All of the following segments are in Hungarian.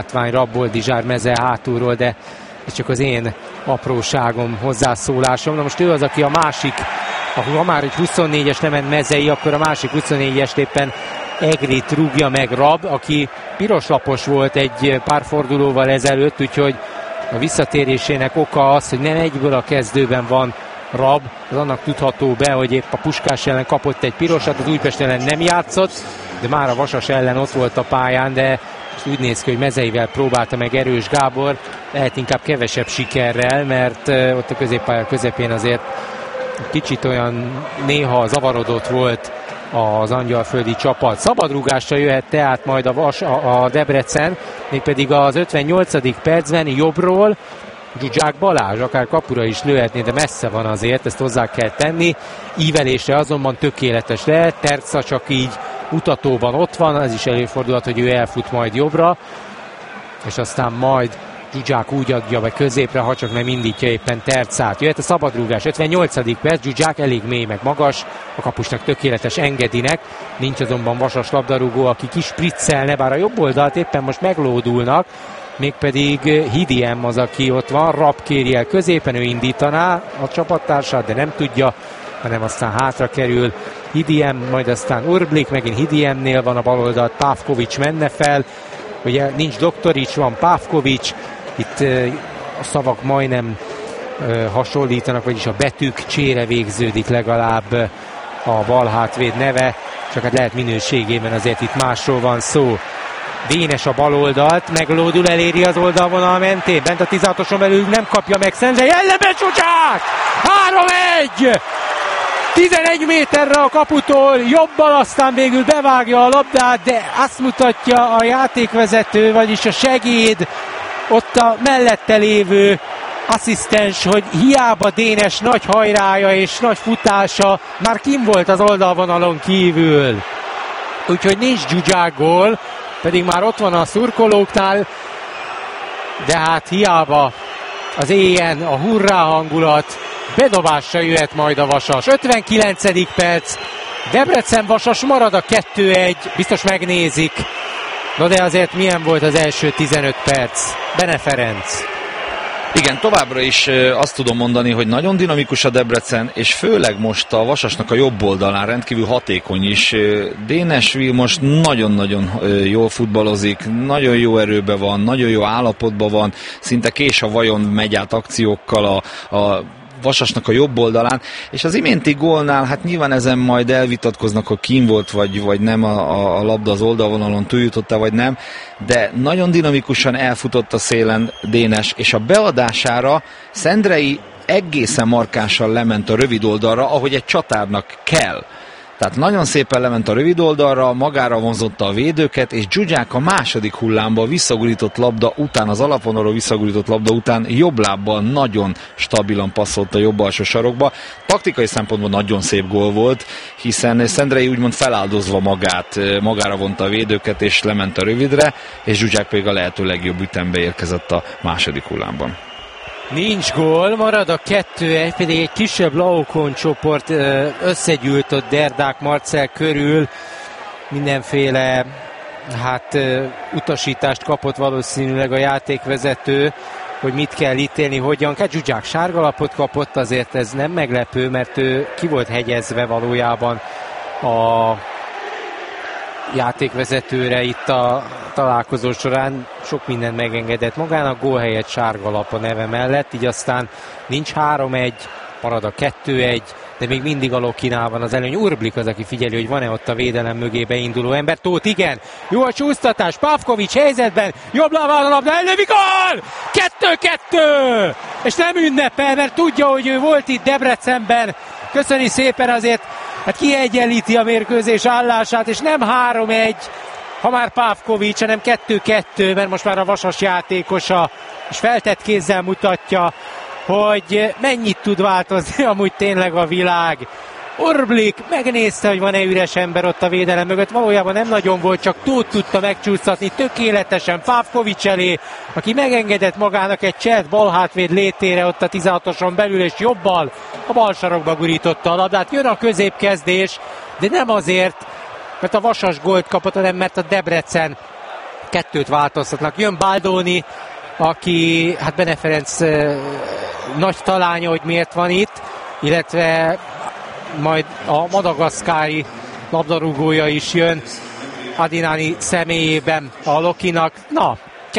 látvány Rabboldizsár meze hátulról, de ez csak az én apróságom, hozzászólásom. Na most ő az, aki a másik, ha már egy 24-es nem ment Mezei, akkor a másik 24-est éppen Egrit rúgja meg Rab, aki piroslapos volt egy pár fordulóval ezelőtt, úgyhogy a visszatérésének oka az, hogy nem egyből a kezdőben van Rab, az annak tudható be, hogy épp a Puskás ellen kapott egy pirosat, az Újpest ellen nem játszott, de már a Vasas ellen ott volt a pályán, de úgy néz ki, hogy Mezeivel próbálta meg Erős Gábor, lehet inkább kevesebb sikerrel, mert ott a középpálya közepén azért kicsit olyan néha zavarodott volt az angyalföldi csapat. Szabadrúgásra jöhet tehát majd a Debrecen, mégpedig az 58. percben jobbról Zsuzsák Balázs, akár kapura is lőhetné, de messze van azért, ezt hozzá kell tenni. Ívelésre azonban tökéletes lehet, Terca csak így mutatóban ott van, ez is előfordulhat, hogy ő elfut majd jobbra, és aztán majd Zsuzsák úgy adja be középre, ha csak nem indítja éppen Tercát. Jöhet a szabadrúgás, 58. perc, Zsuzsák elég mély meg magas, a kapusnak tökéletes Engedinek, nincs azonban Vasas labdarúgó, aki kispriccelne, bár a jobb oldalt éppen most meglódulnak, mégpedig Hidiem az, aki ott van, Rab kéri el középen, ő indítaná a csapattársát, de nem tudja, hanem aztán hátra kerül Hidiem, majd aztán Urblik, megint Hidiemnél van a bal oldalt, Pávkovics menne fel, ugye nincs Doktorics, van Pávkovics, itt a szavak majdnem hasonlítanak, vagyis a betűk csére végződik legalább a bal hátvéd neve, csak hát lehet minőségében azért itt másról van szó. Dénes a bal oldalt, meglódul, eléri az oldalvonal mentén, bent a 16-oson belül nem kapja meg Szendrei, ellenben Zsuzsák! 3-1! 11 méterre a kaputól, jobbal aztán végül bevágja a labdát, de azt mutatja a játékvezető, vagyis a segéd, ott a mellette lévő asszisztens, hogy hiába Dénes nagy hajrája és nagy futása, már kim volt az oldalvonalon kívül. Úgyhogy nincs Zsuzsák gól, pedig már ott van a szurkolóknál, de hát hiába az éjjel a hurrá hangulat, bedobásra jöhet majd a Vasas. 59. perc, Debrecen-Vasas marad a 2-1, biztos megnézik. No de azért milyen volt az első 15 perc? Bene Ferenc. Igen, továbbra is azt tudom mondani, hogy nagyon dinamikus a Debrecen, és főleg most a Vasasnak a jobb oldalán rendkívül hatékony is. Dénes most nagyon-nagyon jól futballozik, nagyon jó erőben van, nagyon jó állapotban van, szinte kés a vajon megy át akciókkal a Vasasnak a jobb oldalán, és az iménti gólnál, hát nyilván ezen majd elvitatkoznak, hogy kín volt, vagy nem a labda az oldalvonalon, túljutott-e, vagy nem, de nagyon dinamikusan elfutott a szélen Dénes, és a beadására Szendrei egészen markánsan lement a rövid oldalra, ahogy egy csatárnak kell. Tehát nagyon szépen lement a rövid oldalra, magára vonzotta a védőket, és Zsuzsák a második hullámba visszagurított labda után, az alapvonalról visszagurított labda után jobb lábbal nagyon stabilan passzolt a jobb alsó sarokba. Taktikai szempontból nagyon szép gól volt, hiszen Szendrei úgymond feláldozva magára vonta a védőket, és lement a rövidre, és Zsuzsák pedig a lehető legjobb ütembe érkezett a második hullámban. Nincs gól, marad a 2-1, pedig egy kisebb Laokon csoport összegyűlt ott Derdák Marcell körül, mindenféle utasítást kapott valószínűleg a játékvezető, hogy mit kell ítélni, hogyan kell. Zsuzsák sárgalapot kapott, azért ez nem meglepő, mert ő ki volt hegyezve valójában a játékvezetőre itt a találkozó során, sok mindent megengedett magának, gól helyett sárgalap a neve mellett, így aztán nincs 3-1, marad a 2-1, de még mindig a Lokinál van az előny. Urblik az, aki figyeli, hogy van-e ott a védelem mögé beinduló ember. Tóth, igen, jó a csúsztatás, Pávkovics helyzetben, jobb lábán a labda, ellövi, gól! 2-2! És nem ünnepel, mert tudja, hogy ő volt itt Debrecenben. Köszöni szépen azért, hát kiegyenlíti a mérkőzés állását, és nem 3-1, ha már Pávkovics, hanem 2-2, mert most már a Vasas játékosa, és feltett kézzel mutatja, hogy mennyit tud változni amúgy tényleg a világ. Urblik megnézte, hogy van-e üres ember ott a védelem mögött, valójában nem nagyon volt, csak Tóth tudta megcsúsztatni tökéletesen Pávkovics elé, aki megengedett magának egy cselt balhátvéd létére ott a 16-oson belül, és jobbal a bal sarokba gurította a labdát. Jön a középkezdés, de nem azért, mert a Vasas gólt kapott, hanem mert a Debrecen Kettőt változtatnak. Jön Baldoni, aki, hát Bene Ferenc nagy talánya, hogy miért van itt, illetve majd a madagaszkári labdarúgója is jön Adinani személyében a Lokinak. Na,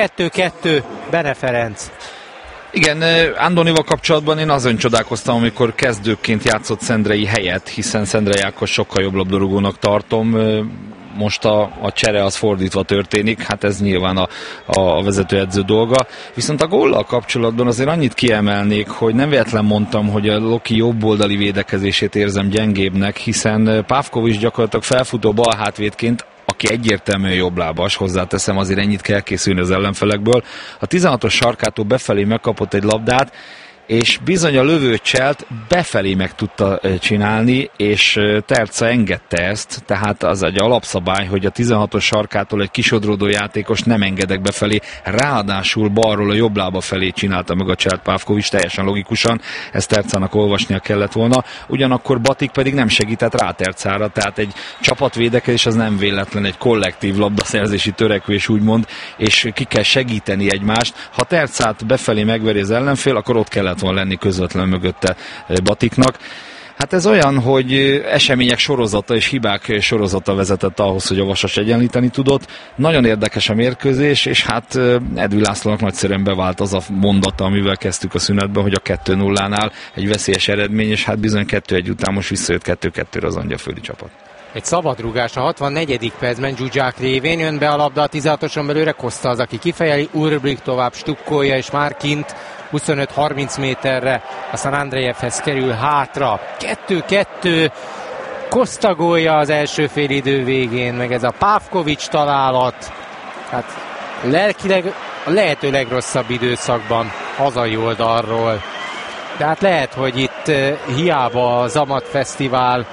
2-2 Bene Ferenc. Igen, Andonival kapcsolatban én azon csodálkoztam, amikor kezdőként játszott Szendrei helyett, hiszen Szendrei Ákos sokkal jobb labdarúgónak tartom. Most a csere az fordítva történik, hát ez nyilván a vezetőedző dolga. Viszont a góllal kapcsolatban azért annyit kiemelnék, hogy nem véletlen mondtam, hogy a Loki jobboldali védekezését érzem gyengébbnek, hiszen Pavkovics gyakorlatilag felfutó balhátvédként, aki egyértelműen jobblábas, hozzáteszem, azért ennyit kell készülni az ellenfelekből. A 16-os sarkától befelé megkapott egy labdát, és bizony a lövőcselt befelé meg tudta csinálni, és Terca engedte ezt, tehát az egy alapszabály, hogy a 16-os sarkától egy kisodródó játékos nem engedek befelé, ráadásul balról a jobb lába felé csinálta meg a cselt Pavkovics, teljesen logikusan, ezt Tercának olvasnia kellett volna, ugyanakkor Batik pedig nem segített rá Tercára, tehát egy csapatvédekezés az nem véletlen, egy kollektív labdaszerzési törekvés úgymond, és ki kell segíteni egymást. Ha Tercát befelé megveri az ellenfél, akkor ott kellett volna lenni közvetlen mögötte Batiknak. Hát ez olyan, hogy események sorozata és hibák sorozata vezetett ahhoz, hogy a Vasas egyenlíteni tudott. Nagyon érdekes a mérkőzés, és hát Edvi Lászlónak nagyszerűen bevált az a mondata, amivel kezdtük a szünetben, hogy a 2-0-nál egy veszélyes eredmény, és hát bizony 2-1 után most visszajött 2-2-re az angyalföldi csapat. Egy szabadrúgás a 64. percben Zsuzsák révén jön be a labda a 16-oson belőle, Costa az, aki kifejeli, Urblik tovább stukkolja, és már kint 25-30 méterre, aztán Andrejevhez kerül hátra. 2-2, Costa gólja az első félidő végén, meg ez a Pavkovics találat. Hát lelkileg a lehető legrosszabb időszakban hazai oldalról. De hát lehet, hogy itt hiába a Zamat Fesztivál,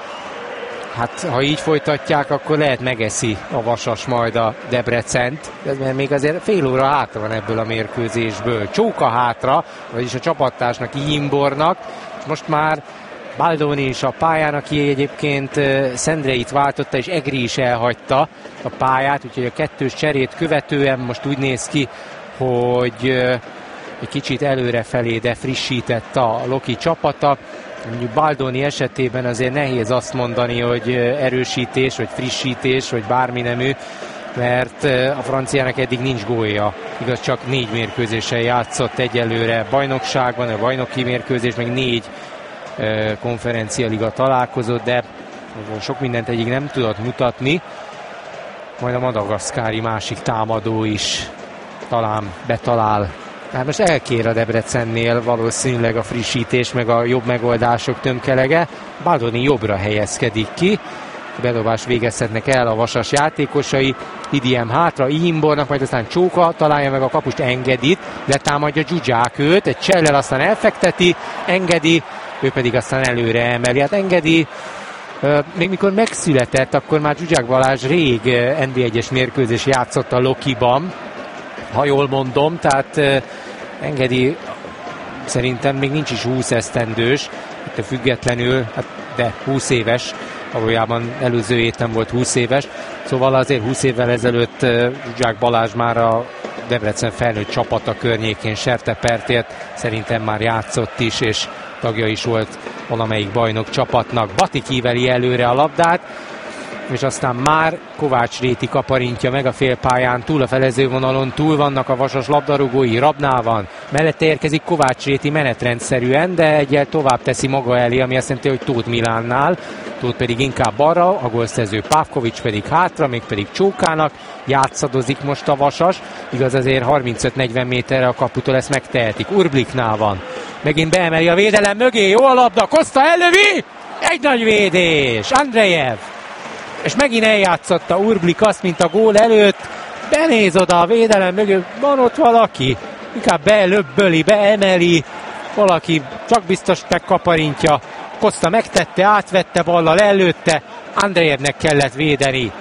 hát ha így folytatják, akkor lehet megeszi a Vasas majd a Debrecent, mert még azért fél óra hátra van ebből a mérkőzésből. Csóka hátra, vagyis a csapattársnak, Imbornak, most már Baldoni is a pályán, aki egyébként Szendreit váltotta, és Egri is elhagyta a pályát, úgyhogy a kettős cserét követően most úgy néz ki, hogy egy kicsit előrefelé, de frissített a Loki csapata. Mondjuk Baldoni esetében azért nehéz azt mondani, hogy erősítés, vagy frissítés, vagy bármi nemű, mert a franciának eddig nincs gólja. Igaz, csak 4 mérkőzésen játszott egyelőre bajnokságban, a bajnoki mérkőzés, meg 4 konferencialiga találkozott, de sok mindent egyik nem tudott mutatni. Majd a madagaszkári másik támadó is talán betalál. Hát most elkér a Debrecennél valószínűleg a frissítés, meg a jobb megoldások tömkelege. Baldoni jobbra helyezkedik ki. Bedobás végezhetnek el a Vasas játékosai. Idiem hátra, Imbornak, majd aztán Csóka találja meg a kapust, Engedit. Letámadja Zsuzsák őt, egy csellel aztán elfekteti, Engedi, ő pedig aztán előre emeli. Hát Engedi még mikor megszületett, akkor már Zsuzsák Balázs rég NB1-es mérkőzés játszott a Lokiban, ha jól mondom, tehát Engedi szerintem még nincs is 20 esztendős, ettől függetlenül, hát de 20 éves, valójában előző héten volt 20 éves, szóval azért 20 évvel ezelőtt Zsuzsák Balázs már a Debrecen felnőtt csapata környékén Sertepertért szerintem már játszott is, és tagja is volt valamelyik bajnok csapatnak. Batik íveli előre a labdát, és aztán már Kovács Réti kaparintja meg a félpályán, túl a felezővonalon, túl vannak a Vasas labdarúgói, Rabnál van, mellette érkezik Kovács Réti menetrendszerűen, de egyel tovább teszi maga elé, ami azt jelenti, hogy Tóth Milánnál, Tóth pedig inkább balra, a gólszerző Pavkovics pedig hátra, még pedig Csókának, játszadozik most a Vasas, igaz azért 35-40 méterre a kaputól ezt megtehetik. Urbliknál van, megint beemeli a védelem mögé, jó a labda, Costa ellövi, egy nagy védés, Andrejev, és megint eljátszotta Urblik azt, mint a gól előtt, benéz oda a védelem mögé, van ott valaki, inkább belöbböli, beemeli, valaki csak biztos megkaparintja, Costa megtette, átvette ballal, előtte, Andrejevnek kellett védeni.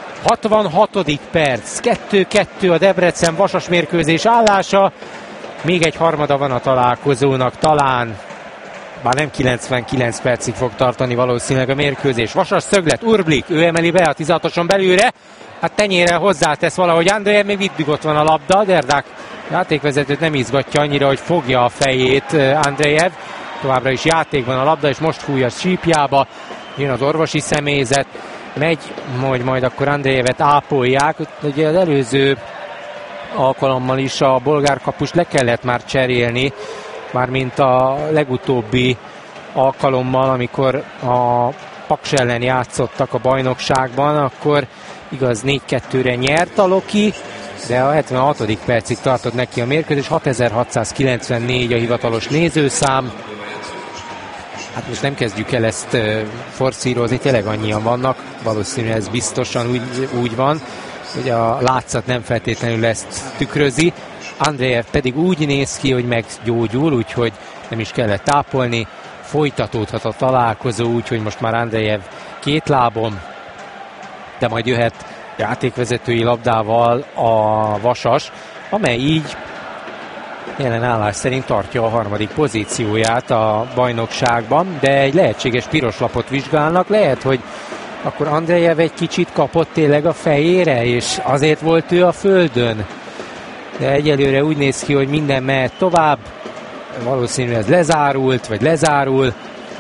66. perc, 2-2 a Debrecen Vasas mérkőzés állása, még egy harmada van a találkozónak, talán bár nem 99 percig fog tartani valószínűleg a mérkőzés. Vasas szöglet, Urblik, ő emeli be a 16-oson belülre, hát tenyére hozzátesz valahogy Andrejev, még mindig ott van a labda, Derdák játékvezetőt nem izgatja annyira, hogy fogja a fejét Andrejev, továbbra is játékban a labda, és most fúj a sípjába, jön az orvosi személyzet, megy, hogy majd akkor Andrejevet ápolják. Ugye az előző alkalommal is a bolgár kapust le kellett már cserélni, mármint a legutóbbi alkalommal, amikor a Paks ellen játszottak a bajnokságban, akkor igaz 4-2-re nyert a Loki, de a 76. percig tartott neki a mérkőzés, 6694 a hivatalos nézőszám. Hát most nem kezdjük el ezt forszírozni, tényleg annyian vannak, valószínűleg ez biztosan úgy van, hogy a látszat nem feltétlenül ezt tükrözi. Andrejev pedig úgy néz ki, hogy meggyógyul, úgyhogy nem is kellett tápolni. Folytatódhat a találkozó, úgyhogy most már Andrejev két lábon, de majd jöhet játékvezetői labdával a Vasas, amely így jelen állás szerint tartja a harmadik pozícióját a bajnokságban, de egy lehetséges piros lapot vizsgálnak. Lehet, hogy akkor Andrejev egy kicsit kapott tényleg a fejére, és azért volt ő a földön. De egyelőre úgy néz ki, hogy minden mehet tovább. Valószínűleg ez lezárult, vagy lezárul,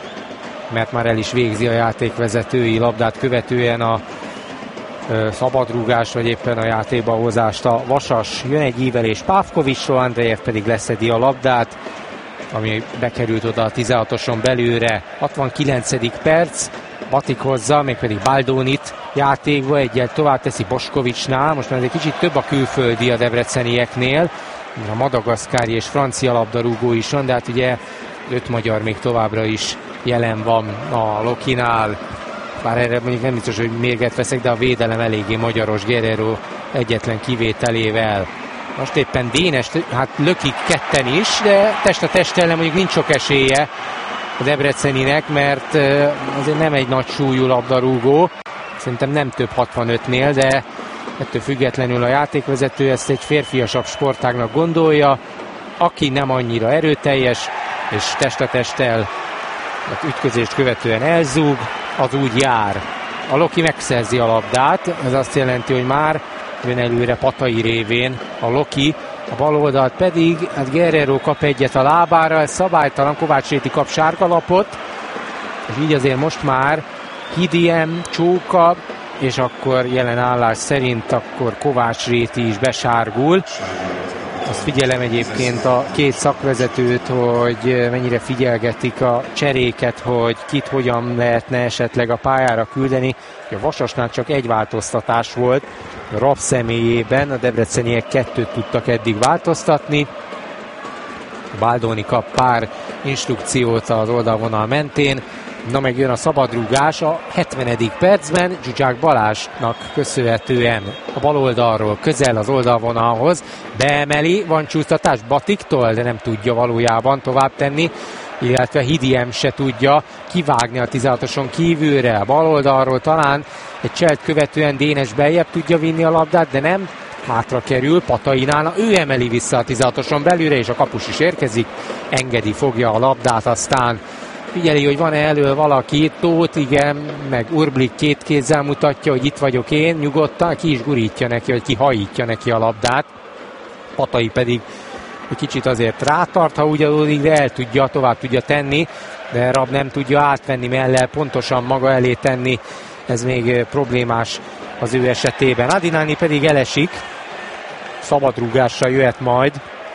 mert már el is végzi a játékvezetői labdát követően a szabadrúgás, vagy éppen a játékba hozást a Vasas. Jön egy ívelés Pávkovicsról, Andrejev pedig leszedi a labdát, ami bekerült oda a 16-oson belőle. 69. perc, Batik hozza, mégpedig Baldónit játékba, egyel tovább teszi Boskovicsnál. Most már egy kicsit több a külföldi a debrecenieknél, a madagaszkári és francia labdarúgó is van, de hát ugye 5 magyar még továbbra is jelen van a Lokinál. Bár erre mondjuk nem biztos, hogy mérget veszek, de a védelem eléggé magyaros, Guerrero egyetlen kivételével. Most éppen Dénes, hát lökik ketten is, de test a test ellen mondjuk nincs sok esélye a debreceninek, mert azért nem egy nagy súlyú labdarúgó. Szerintem nem több 65-nél, de ettől függetlenül a játékvezető ezt egy férfiasabb sportágnak gondolja, aki nem annyira erőteljes, és test a testtel ütközést követően elzúg, az úgy jár. A Loki megszerzi a labdát, ez azt jelenti, hogy már jön előre Patai révén a Loki, a bal oldalt pedig, hát Guerrero kap egyet a lábára, ez szabálytalan, Kovács Réti kap sárgalapot, és így azért most már Hidiem, Csóka, és akkor jelen állás szerint akkor Kovács Réti is besárgul. Azt figyelem egyébként a két szakvezetőt, hogy mennyire figyelgetik a cseréket, hogy kit hogyan lehetne esetleg a pályára küldeni. A Vasasnál csak egy változtatás volt, a Rab személyében, a debreceniek 2 tudtak eddig változtatni. Baldoni kap pár instrukciót az oldalvonal mentén. Na meg jön a szabadrúgás a 70. percben, Zsuzsák Balázsnak köszönhetően a bal oldalról közel az oldalvonalhoz, beemeli, van csúsztatás Batiktól, de nem tudja valójában tovább tenni, illetve Hidiem se tudja kivágni a 16-oson kívülre, a bal oldalról talán egy cselt követően Dénes beljebb tudja vinni a labdát, de nem, hátra kerül Patainál, ő emeli vissza a 16-oson belülre, és a kapus is érkezik, engedi, fogja a labdát, aztán figyeli, hogy van-e elől valaki, Tóth, igen, meg Urblik két kézzel mutatja, hogy itt vagyok én, nyugodtan, ki is gurítja neki, vagy ki hajítja neki a labdát. Patai pedig egy kicsit azért rátart, ha úgy adódik, de el tudja, tovább tudja tenni, de Rab nem tudja átvenni mellel, pontosan maga elé tenni, ez még problémás az ő esetében. Adinani pedig elesik, szabadrúgásra jöhet majd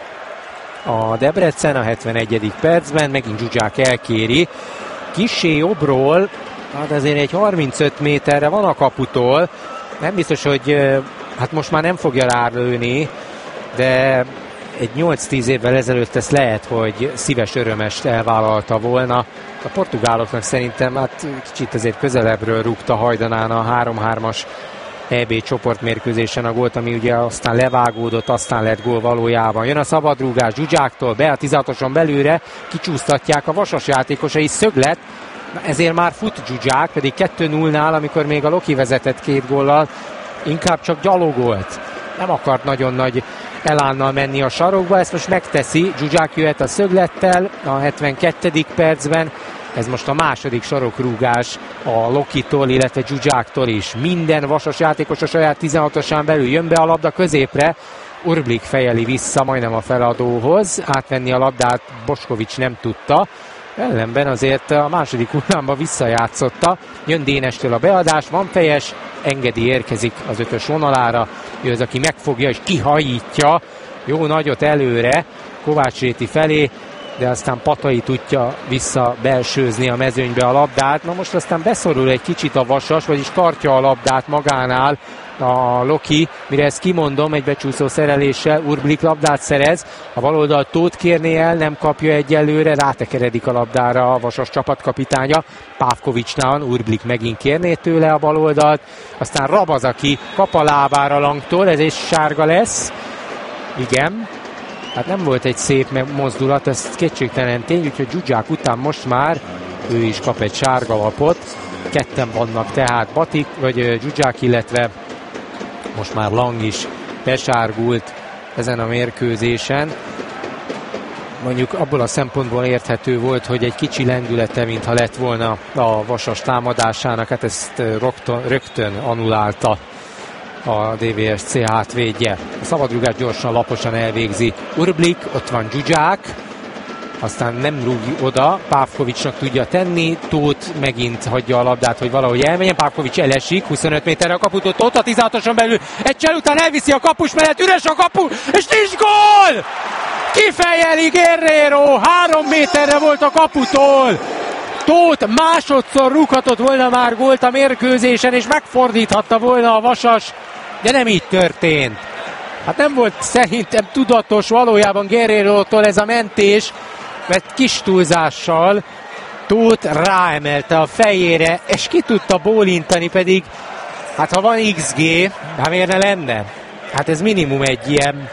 a Debrecen a 71. percben, megint Zsuzsák elkéri. Kissé jobbról, hát azért egy 35 méterre van a kaputól, nem biztos, hogy hát most már nem fogja rálőni, de egy 8-10 évvel ezelőtt ezt lehet, hogy szíves örömest elvállalta volna. A portugáloknak szerintem hát kicsit azért közelebbről rúgta Hajdanán a 3-3-as EB csoportmérkőzésen a gólt, ami ugye aztán levágódott, aztán lett gól valójában. Jön a szabadrúgás Zsuzsáktól be a 16-oson belülre, kicsúsztatják a Vasas játékosai, szöglet, ezért már fut Zsuzsák, pedig 2-0-nál, amikor még a Loki vezetett 2 góllal, inkább csak gyalogolt. Nem akart nagyon nagy elánnal menni a sarokba, ezt most megteszi, Zsuzsák jöhet a szöglettel a 72. percben, ez most a második sarokrúgás a Lokitól, illetve Zsuzsáktól is. Minden Vasas játékos a saját 16-osán belül jön be a labda középre, Urblik fejeli vissza majdnem a feladóhoz, átvenni a labdát Boskovics nem tudta, ellenben azért a második hullámba visszajátszotta, jön Dénestől a beadás, van fejes, Engedi érkezik az 5-ös vonalára, ő az, aki megfogja és kihajítja, jó nagyot előre, Kovács Réti felé, de aztán Patai tudja vissza belsőzni a mezőnybe a labdát. Na most aztán beszorul egy kicsit a Vasas, vagyis tartja a labdát magánál a Loki, mire ezt kimondom, egy becsúszó szereléssel Urblik labdát szerez, a baloldal Tóth kérné el, nem kapja egyelőre, rátekeredik a labdára a Vasas csapatkapitánya, Pávkovicsnál van, Urblik megint kérné tőle a baloldalt, aztán Rabaz, aki kap a lábára Langtól, ez is sárga lesz, igen. Hát nem volt egy szép mozdulat, ez kétségtelen tény, úgyhogy Zsuzsák után most már ő is kap egy sárga lapot. Ketten vannak tehát Batik, vagy Zsuzsák, illetve most már Lang is besárgult ezen a mérkőzésen. Mondjuk abból a szempontból érthető volt, hogy egy kicsi lendülete, mintha lett volna a Vasas támadásának, hát ezt rögtön annulálta a DVSC hátvédje. A szabadrúgást gyorsan, laposan elvégzi Urblik, ott van Zsuzsák, aztán nem rúg oda, Pávkovicsnak tudja tenni, Tóth megint hagyja a labdát, hogy valahogy elmenjen, Pávkovics elesik, 25 méterre a kaputól, Tóth a 16-oson belül, egy csel után elviszi a kapus mellett, üres a kapu, és nincs gól! Kifejeli Guerrero, 3 méterre volt a kaputól, Tóth másodszor rúghatott volna már gólt a mérkőzésen, és megfordíthatta volna a Vasas, de nem így történt. Hát nem volt szerintem tudatos valójában Guerrero-tól ez a mentés, mert kis túlzással Tóth ráemelte a fejére, és ki tudta bólintani, pedig hát ha van XG, hát miért ne lenne? Hát ez minimum egy ilyen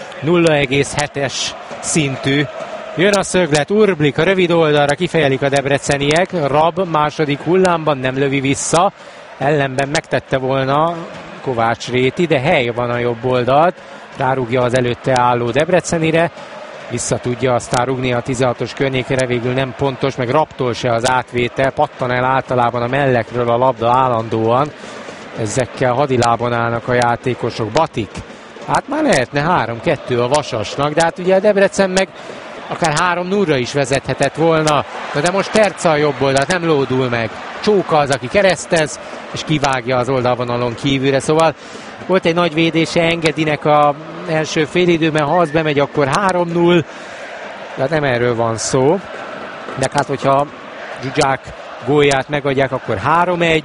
0,7-es szintű. Jön a szöglet, Urblik a rövid oldalra, kifejelik a debreceniek, Rab második hullámban nem lövi vissza, ellenben megtette volna Kovács Réti, de hely van a jobb oldalt, rárúgja az előtte álló Debrecenire, vissza tudja aztán rúgni a 16-os környékére, végül nem pontos, meg Rabtól se az átvétel, pattan el általában a mellekről a labda állandóan, ezekkel hadilábon állnak a játékosok. Batik, hát már lehetne 3-2 a Vasasnak, de hát ugye a Debrecen meg akár 3-0-ra is vezethetett volna, de most Terca a jobb oldalt, nem lódul meg. Csóka az, aki keresztez, és kivágja az oldalvonalon kívülre. Szóval volt egy nagy védése Engedinek az első félidőben, ha az bemegy, akkor 3-0, de nem erről van szó. De hát, hogyha Zsuzsák gólját megadják, akkor 3-1,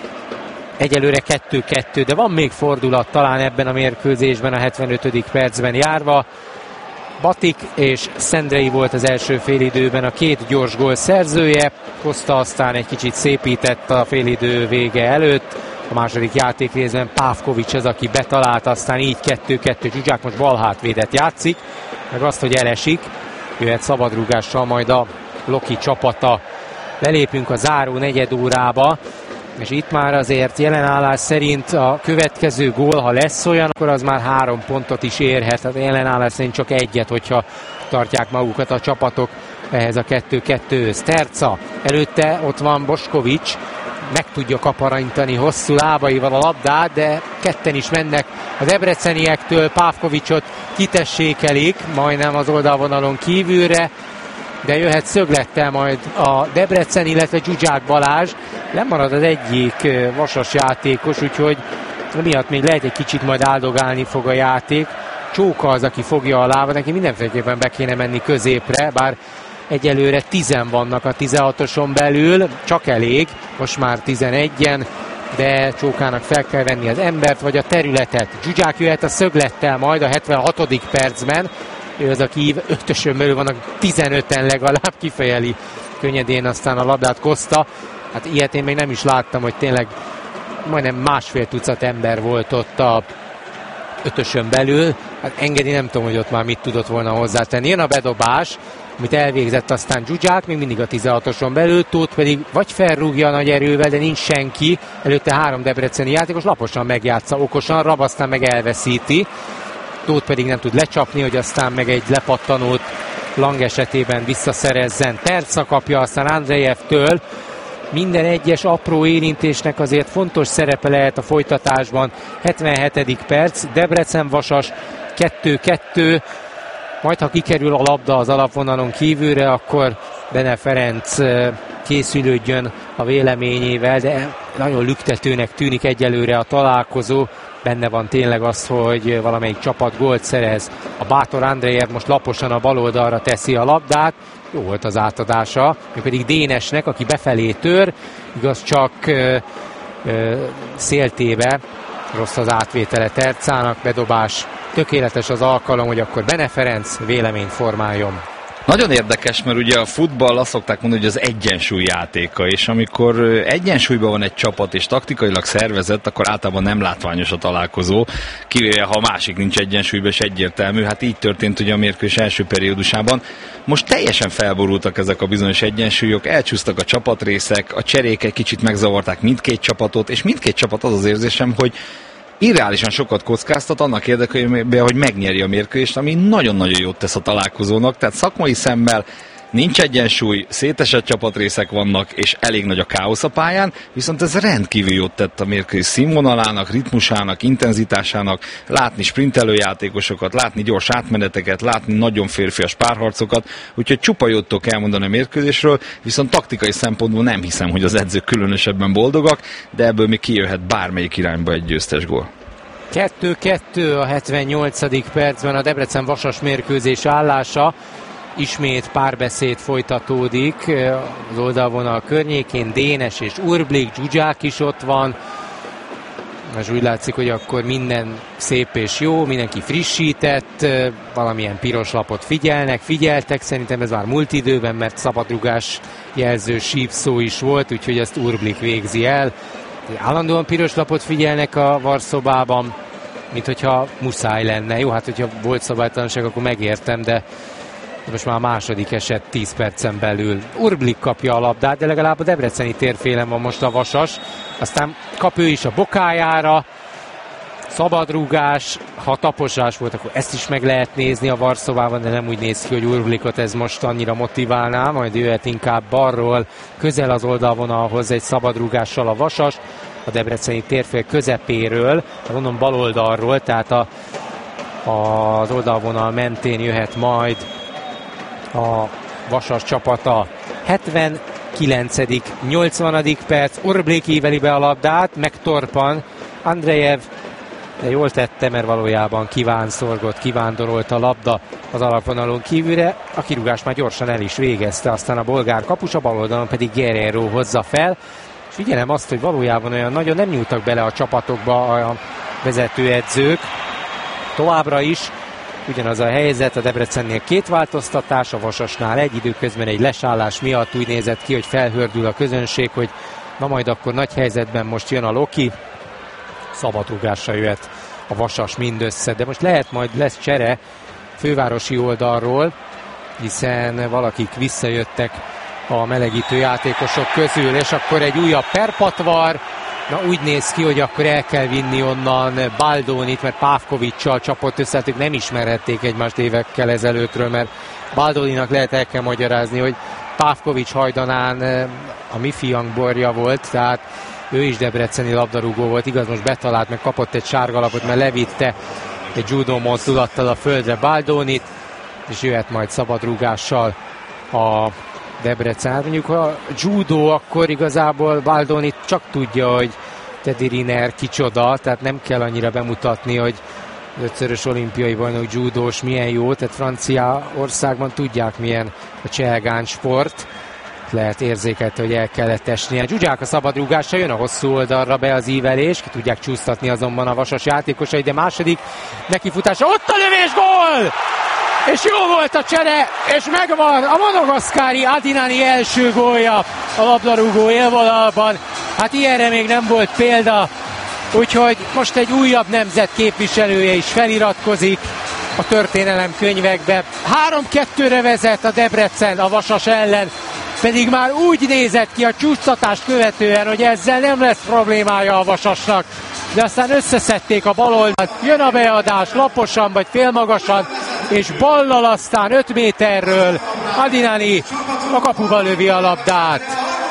egyelőre 2-2, de van még fordulat talán ebben a mérkőzésben a 75. percben járva. Batik és Szendrei volt az első félidőben a két gyors gól szerzője, Koszta aztán egy kicsit szépített a félidő vége előtt, a második játékrészben Pávkovics az, aki betalált, aztán így 2-2, Zsuzsák most balhátvédet játszik, meg azt, hogy elesik, jöhet szabadrúgással majd a Loki csapata. Belépünk a záró negyed órába, és itt már azért jelenállás szerint a következő gól, ha lesz olyan, akkor az már 3 pontot is érhet. Tehát jelenállás szerint csak egyet, hogyha tartják magukat a csapatok ehhez a 2-2-höz. Terca, előtte ott van Boskovics, meg tudja kaparintani hosszú lábaival a labdát, de ketten is mennek a debreceniektől, Pávkovicsot kitessékelik, majdnem az oldalvonalon kívülre, de jöhet szöglettel majd a Debrecen, illetve Zsuzsák Balázs. Lemarad az egyik Vasas játékos, úgyhogy miatt még lehet egy kicsit majd áldogálni fog a játék. Csóka az, aki fogja a lába, neki mindenféleképpen be kéne menni középre, bár egyelőre 10 vannak a 16-oson belül, csak elég, most már 11-en, de Csókának fel kell venni az embert, vagy a területet. Zsuzsák jöhet a szöglettel majd a 76. percben, ő az, aki 5-ösön belül vannak, 15-en legalább, kifejeli könnyedén aztán a labdát Koszta. Hát ilyet én még nem is láttam, hogy tényleg majdnem 1,5 tucat ember volt ott a 5-ösön belül. Hát Engedi nem tudom, hogy ott már mit tudott volna hozzátenni. Jön a bedobás, amit elvégzett aztán Zsuzsák, még mindig a 16-oson belül, Tóth pedig vagy felrúgja a nagy erővel, de nincs senki. Előtte 3 debreceni játékos laposan megjátsza, okosan, Rab aztán meg elveszíti. Tóth pedig nem tud lecsapni, hogy aztán meg egy lepattanót Lang esetében visszaszerezzen. Terca kapja aztán Andrejevtől. Minden egyes apró érintésnek azért fontos szerepe lehet a folytatásban. 77. perc, Debrecen-Vasas 2-2. Majd ha kikerül a labda az alapvonalon kívülre, akkor Bene Ferenc készülődjön a véleményével, de nagyon lüktetőnek tűnik egyelőre a találkozó. Benne van tényleg az, hogy valamelyik csapat gólt szerez. A bátor Andrejev most laposan a bal oldalra teszi a labdát. Jó volt az átadása, még pedig Dénesnek, aki befelé tör, igaz csak széltébe, rossz az átvétele Tercának, bedobás, tökéletes az alkalom, hogy akkor Bene Ferenc véleményt formáljon. Nagyon érdekes, mert ugye a futball azt szokták mondani, hogy az egyensúly játéka, és amikor egyensúlyban van egy csapat és taktikailag szervezett, akkor általában nem látványos a találkozó, kivéve ha a másik nincs egyensúlyban és egyértelmű. Hát így történt ugye a mérkőzés első periódusában. Most teljesen felborultak ezek a bizonyos egyensúlyok, elcsúsztak a csapatrészek, a cserék egy kicsit megzavarták mindkét csapatot, és mindkét csapat az érzésem, hogy irreálisan sokat kockáztat annak érdekében, hogy megnyeri a mérkőzést, ami nagyon-nagyon jót tesz a találkozónak. Tehát szakmai szemmel nincs egyensúly, szétesett csapatrészek vannak, és elég nagy a káosz a pályán, viszont ez rendkívül jót tett a mérkőzés színvonalának, ritmusának, intenzitásának, látni sprintelő játékosokat, látni gyors átmeneteket, látni nagyon férfias párharcokat, úgyhogy csupa jót tudok elmondani a mérkőzésről, viszont taktikai szempontból nem hiszem, hogy az edzők különösebben boldogak, de ebből még kijöhet bármelyik irányba egy győztes gól. 2-2 a 78. percben a Debrecen-Vasas mérkőzés állása. Ismét párbeszéd folytatódik az oldalvonal környékén, Dénes és Urblik, Zsuzsák is ott van. És úgy látszik, hogy akkor minden szép és jó, mindenki frissített, valamilyen piros lapot figyeltek, szerintem ez már múlt időben, mert szabadrugás jelző sípszó is volt, úgyhogy ezt Urblik végzi el. Állandóan piros lapot figyelnek a varszobában, mint hogyha muszáj lenne. Jó, hát hogyha volt szabálytalanság, akkor megértem, de most már a második eset 10 percen belül. Urblik kapja a labdát, de legalább a debreceni térfélen van most a Vasas. Aztán kap ő is a bokájára. Szabadrúgás, ha taposás volt, akkor ezt is meg lehet nézni a Varszobában, de nem úgy néz ki, hogy Urblikot ez most annyira motiválná, majd jöhet inkább balról, közel az oldalvonalhoz egy szabadrúgással a Vasas, a debreceni térfél közepéről, mondom bal oldalról, tehát az oldalvonal mentén jöhet majd a Vasas csapata. 79. 80. perc, Urblik íveli be a labdát, megtorpan Andrejev, de jól tette, mert valójában kivándorolt a labda az alapvonalon kívülre. A kirúgást már gyorsan el is végezte, aztán a bolgár kapus, a bal oldalon pedig Guerrero hozza fel. És figyelem azt, hogy valójában olyan nagyon nem nyúltak bele a csapatokba a vezetőedzők. Továbbra is ugyanaz a helyzet, a Debrecennél 2 változtatás, a Vasasnál egy, időközben egy lesállás miatt úgy nézett ki, hogy felhördül a közönség, hogy na majd akkor nagy helyzetben most jön a Loki. Szabadrúgásra jöhet a Vasas mindössze, de most lesz csere fővárosi oldalról, hiszen valakik visszajöttek a melegítő játékosok közül, és akkor egy újabb perpatvar. Na úgy néz ki, hogy akkor el kell vinni onnan Baldónit, mert Pávkovics-sal csapott össze, ők nem ismerhették egymást évekkel ezelőttről, mert Baldóninak lehet el kell magyarázni, hogy Pávkovics hajdanán a mi fiank borja volt, tehát ő is debreceni labdarúgó volt, igaz, most betalált, meg kapott egy sárgalapot, mert levitte egy judo mozdulattal a földre Baldónit, és jöhet majd szabadrúgással a Debrecen. Hát mondjuk a judo, akkor igazából Baldónit csak tudja, hogy Teddy Riner kicsoda, tehát nem kell annyira bemutatni, hogy 5-szörös olimpiai bajnok judós milyen jó, tehát Franciaországban tudják milyen a cselgán sport. Lehet érzékelni, hogy el kellett esnie. Zsuzsák a szabadrúgásra, jön a hosszú oldalra be az ívelés, ki tudják csúsztatni azonban a Vasas játékosai, de második nekifutása, ott a lövés, gól! És jó volt a csere, és megvan a madagaszkári Adinani első gólja a labdarúgó élvonalban. Hát ilyenre még nem volt példa, úgyhogy most egy újabb nemzet képviselője is feliratkozik a történelem könyvekbe. 3-2-re vezet a Debrecen a Vasas ellen, pedig már úgy nézett ki a csúsztatást követően, hogy ezzel nem lesz problémája a Vasasnak. de aztán összeszedték a bal oldalt. Jön a beadás laposan vagy félmagasan, és ballal aztán 5 méterről Adinani a kapuba lövi a labdát.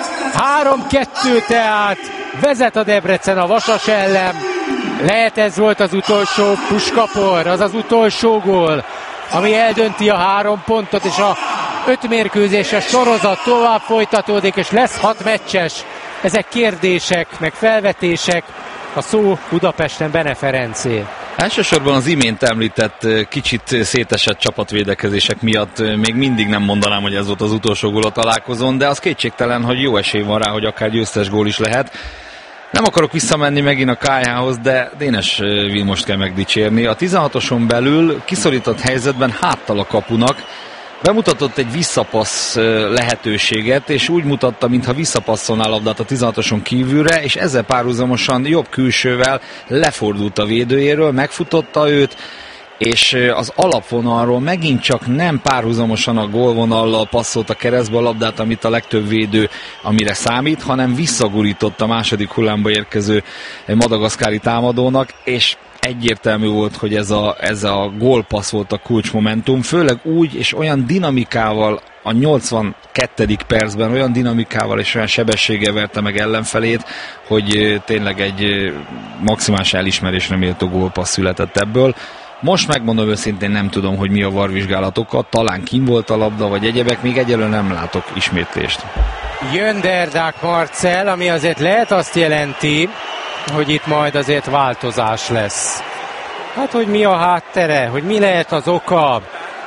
3-2 tehát vezet a Debrecen a Vasas ellen. Lehet ez volt az utolsó puskapor, az az utolsó gól, ami eldönti a 3 pontot, és a 5 mérkőzéses sorozat tovább folytatódik, és lesz 6 meccses. Ezek kérdések, meg felvetések, a szó Budapesten Bene Ferencé. Elsősorban az imént említett kicsit szétesett csapatvédekezések miatt még mindig nem mondanám, hogy ez volt az utolsó gól a találkozón, de az kétségtelen, hogy jó esély van rá, hogy akár győztes gól is lehet. Nem akarok visszamenni megint a KH-hoz, de Dénes Vilmost kell megdicsérni. A 16-oson belül kiszorított helyzetben háttal a kapunak, bemutatott egy visszapassz lehetőséget, és úgy mutatta, mintha visszapasszolná a labdát a 16-oson kívülre, és ezzel párhuzamosan jobb külsővel lefordult a védőjéről, megfutotta őt, és az alapvonalról megint csak nem párhuzamosan a gólvonallal passzolt a keresztbe a labdát, amit a legtöbb védő amire számít, hanem visszagurított a második hullámba érkező madagaszkári támadónak, és egyértelmű volt, hogy ez a gólpassz volt a kulcsmomentum, főleg úgy és olyan dinamikával a 82. percben, olyan dinamikával és olyan sebességgel verte meg ellenfelét, hogy tényleg egy maximális elismerésre méltó gólpassz született ebből. Most megmondom őszintén, nem tudom, hogy mi a VAR vizsgálatokat, talán kim volt a labda, vagy egyebek, még egyelőre nem látok ismétlést. Jön Derdák Marcell, ami azért lehet azt jelenti, hogy itt majd azért változás lesz. Hát, hogy mi a háttere, hogy mi lehet az oka,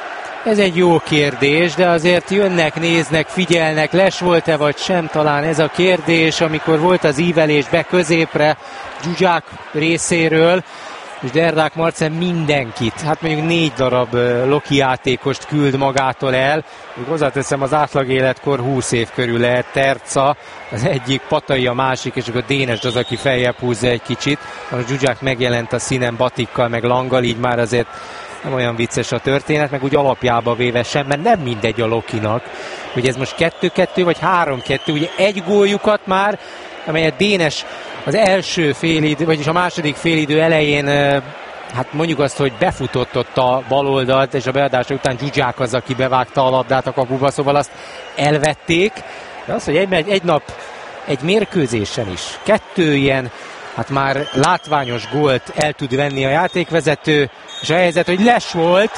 ez egy jó kérdés, de azért jönnek, néznek, figyelnek, les volt-e vagy sem, talán ez a kérdés, amikor volt az ívelés be középre Zsuzsák részéről, és Derdák Marcell mindenkit, hát mondjuk 4 darab Loki játékost küld magától el, még hozzáteszem, az átlag életkor 20 év körül lehet, Terca az egyik, Patai a másik, és akkor Dénes az, aki feljebb húzza egy kicsit. A Zsuzsák megjelent a színen Batikkal, meg Langgal, így már azért nem olyan vicces a történet, meg úgy alapjába véve sem, mert nem mindegy a Lokinak, hogy ez most 2-2 vagy 3-2, ugye egy góljukat már, amelyet Dénes az első félidő, vagyis a második félidő elején, hát mondjuk azt, hogy befutott ott a baloldalt, és a beadása után Zsuzsák az, aki bevágta a labdát a kapuba, szóval azt elvették. De az, hogy egy nap, egy mérkőzésen is 2 ilyen, hát már látványos gólt el tud venni a játékvezető, és a helyzet, hogy les volt,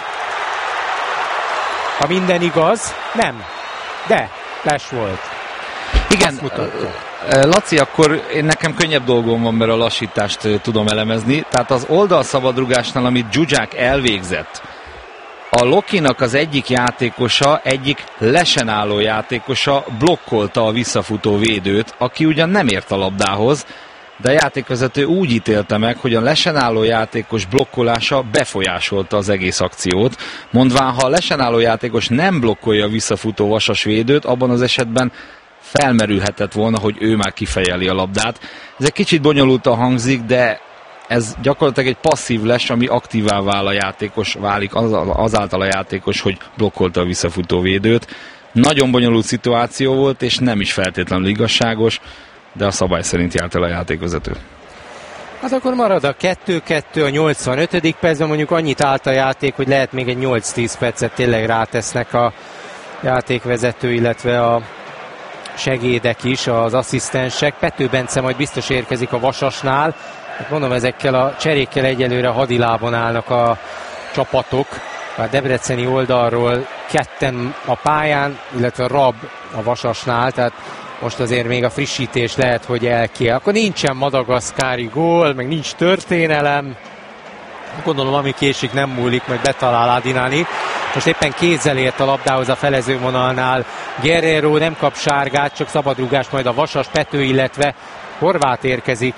ha minden igaz, nem, de les volt. Igen, Laci, akkor nekem könnyebb dolgom van, mert a lassítást tudom elemezni. Tehát az oldalszabadrugásnál, amit Zsuzsák elvégzett, a Lokinak az egyik játékosa, egyik lesen álló játékosa blokkolta a visszafutó védőt, aki ugyan nem ért a labdához, de a játékvezető úgy ítélte meg, hogy a lesen álló játékos blokkolása befolyásolta az egész akciót. Mondván, ha a lesen álló játékos nem blokkolja a visszafutó vasas védőt, abban az esetben felmerülhetett volna, hogy ő már kifejeli a labdát. Ez egy kicsit bonyolultan hangzik, de ez gyakorlatilag egy passzív les, ami aktívá válik azáltal a játékos, hogy blokkolta a visszafutó védőt. Nagyon bonyolult szituáció volt, és nem is feltétlenül igazságos, de a szabály szerint járt el a játékvezető. Hát akkor marad a 2-2 a 85. percben, mondjuk annyit állt a játék, hogy lehet még egy 8-10 percet tényleg rátesznek a játékvezető, illetve a segédek is, az asszisztensek. Pető Bence majd biztos érkezik a Vasasnál. Hát mondom, ezekkel a cserékkel egyelőre hadilában állnak a csapatok. A debreceni oldalról ketten a pályán, illetve Rab a Vasasnál, tehát most azért még a frissítés lehet, hogy Akkor nincsen madagaszkári gól, meg nincs történelem. Gondolom, ami késik, nem múlik, majd betalál Adinani. Most éppen kézzel ért a labdához a felezővonalnál. Guerrero nem kap sárgát, csak szabadrugás majd a Vasas, Pető, illetve Horváth érkezik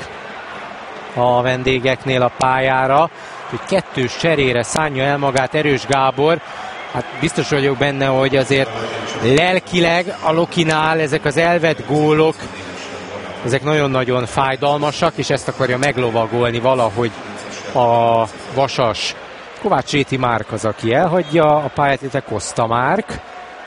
a vendégeknél a pályára. Hogy 2-s cserére szánja el magát Erős Gábor. Hát biztos vagyok benne, hogy azért lelkileg a Lokinál ezek az elvett gólok, ezek nagyon-nagyon fájdalmasak, és ezt akarja meglovagolni valahogy a Vasas. Kovács Réti Márk az, aki elhagyja a pályát, illetve Koszta Márk.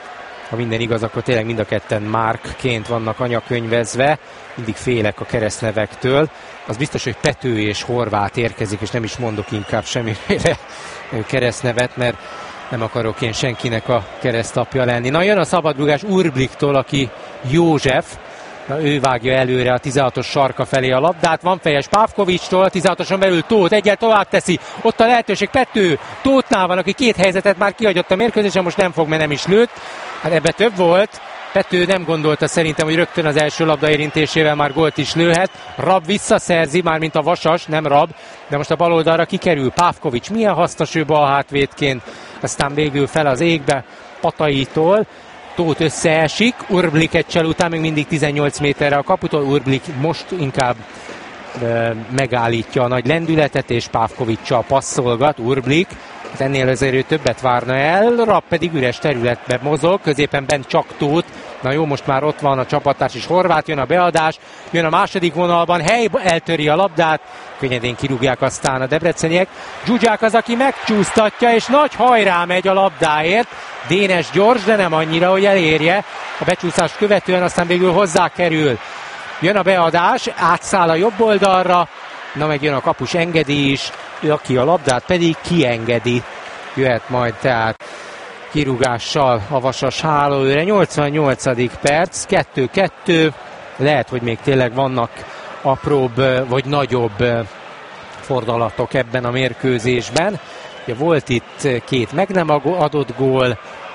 ha minden igaz, akkor tényleg mind a ketten Márkként vannak anyakönyvezve, mindig félek a keresztnevektől. Az biztos, hogy Pető és Horváth érkezik, és nem is mondok inkább semmiféle keresztnevet, mert nem akarok én senkinek a keresztapja lenni. Na, jön a szabadrugás Urbliktól, aki József. Na, ő vágja előre a 16-os sarka felé a labdát. Van fejes Pávkovicstól, a 16-oson belül Tóth egyel tovább teszi. Ott a lehetőség Pető. Tóthnál van, aki 2 helyzetet már kihagyott a mérkőzésen, most nem fog, mert nem is lőtt. Hát ebbe több volt. Pető nem gondolta szerintem, hogy rögtön az első labda érintésével már gólt is lőhet. Rab visszaszerzi, már mint a Vasas, nem Rab, de most a bal oldalra kikerül. Pávkovics milyen hasznos ő bal hátvédként, aztán végül fel az égbe Pataitól. Tóth összeesik, Urblik egy csel után még mindig 18 méterre a kaputól. Urblik most inkább megállítja a nagy lendületet, és Pávkovics-sal passzolgat. Urblik, ennél azért ő többet várna el, Rab pedig üres területbe mozog, középen bent csak Tóth. Na jó, most már ott van a csapattárs és Horváth, jön a beadás, jön a második vonalban, eltöri a labdát, könnyedén kirúgják aztán a debreceniek. Zsuzsák az, aki megcsúsztatja, és nagy hajrá megy a labdáért. Dénes gyors, de nem annyira, hogy elérje. A becsúszást követően aztán végül hozzá kerül. Jön a beadás, átszáll a jobb oldalra, na meg jön a kapus engedi is, aki a labdát pedig kiengedi. Jöhet majd tehát kirúgással a Vasas hálóőre. 88. perc, 2-2. Lehet, hogy még tényleg vannak apróbb vagy nagyobb fordulatok ebben a mérkőzésben. Ugye volt itt 2 meg nem adott gól,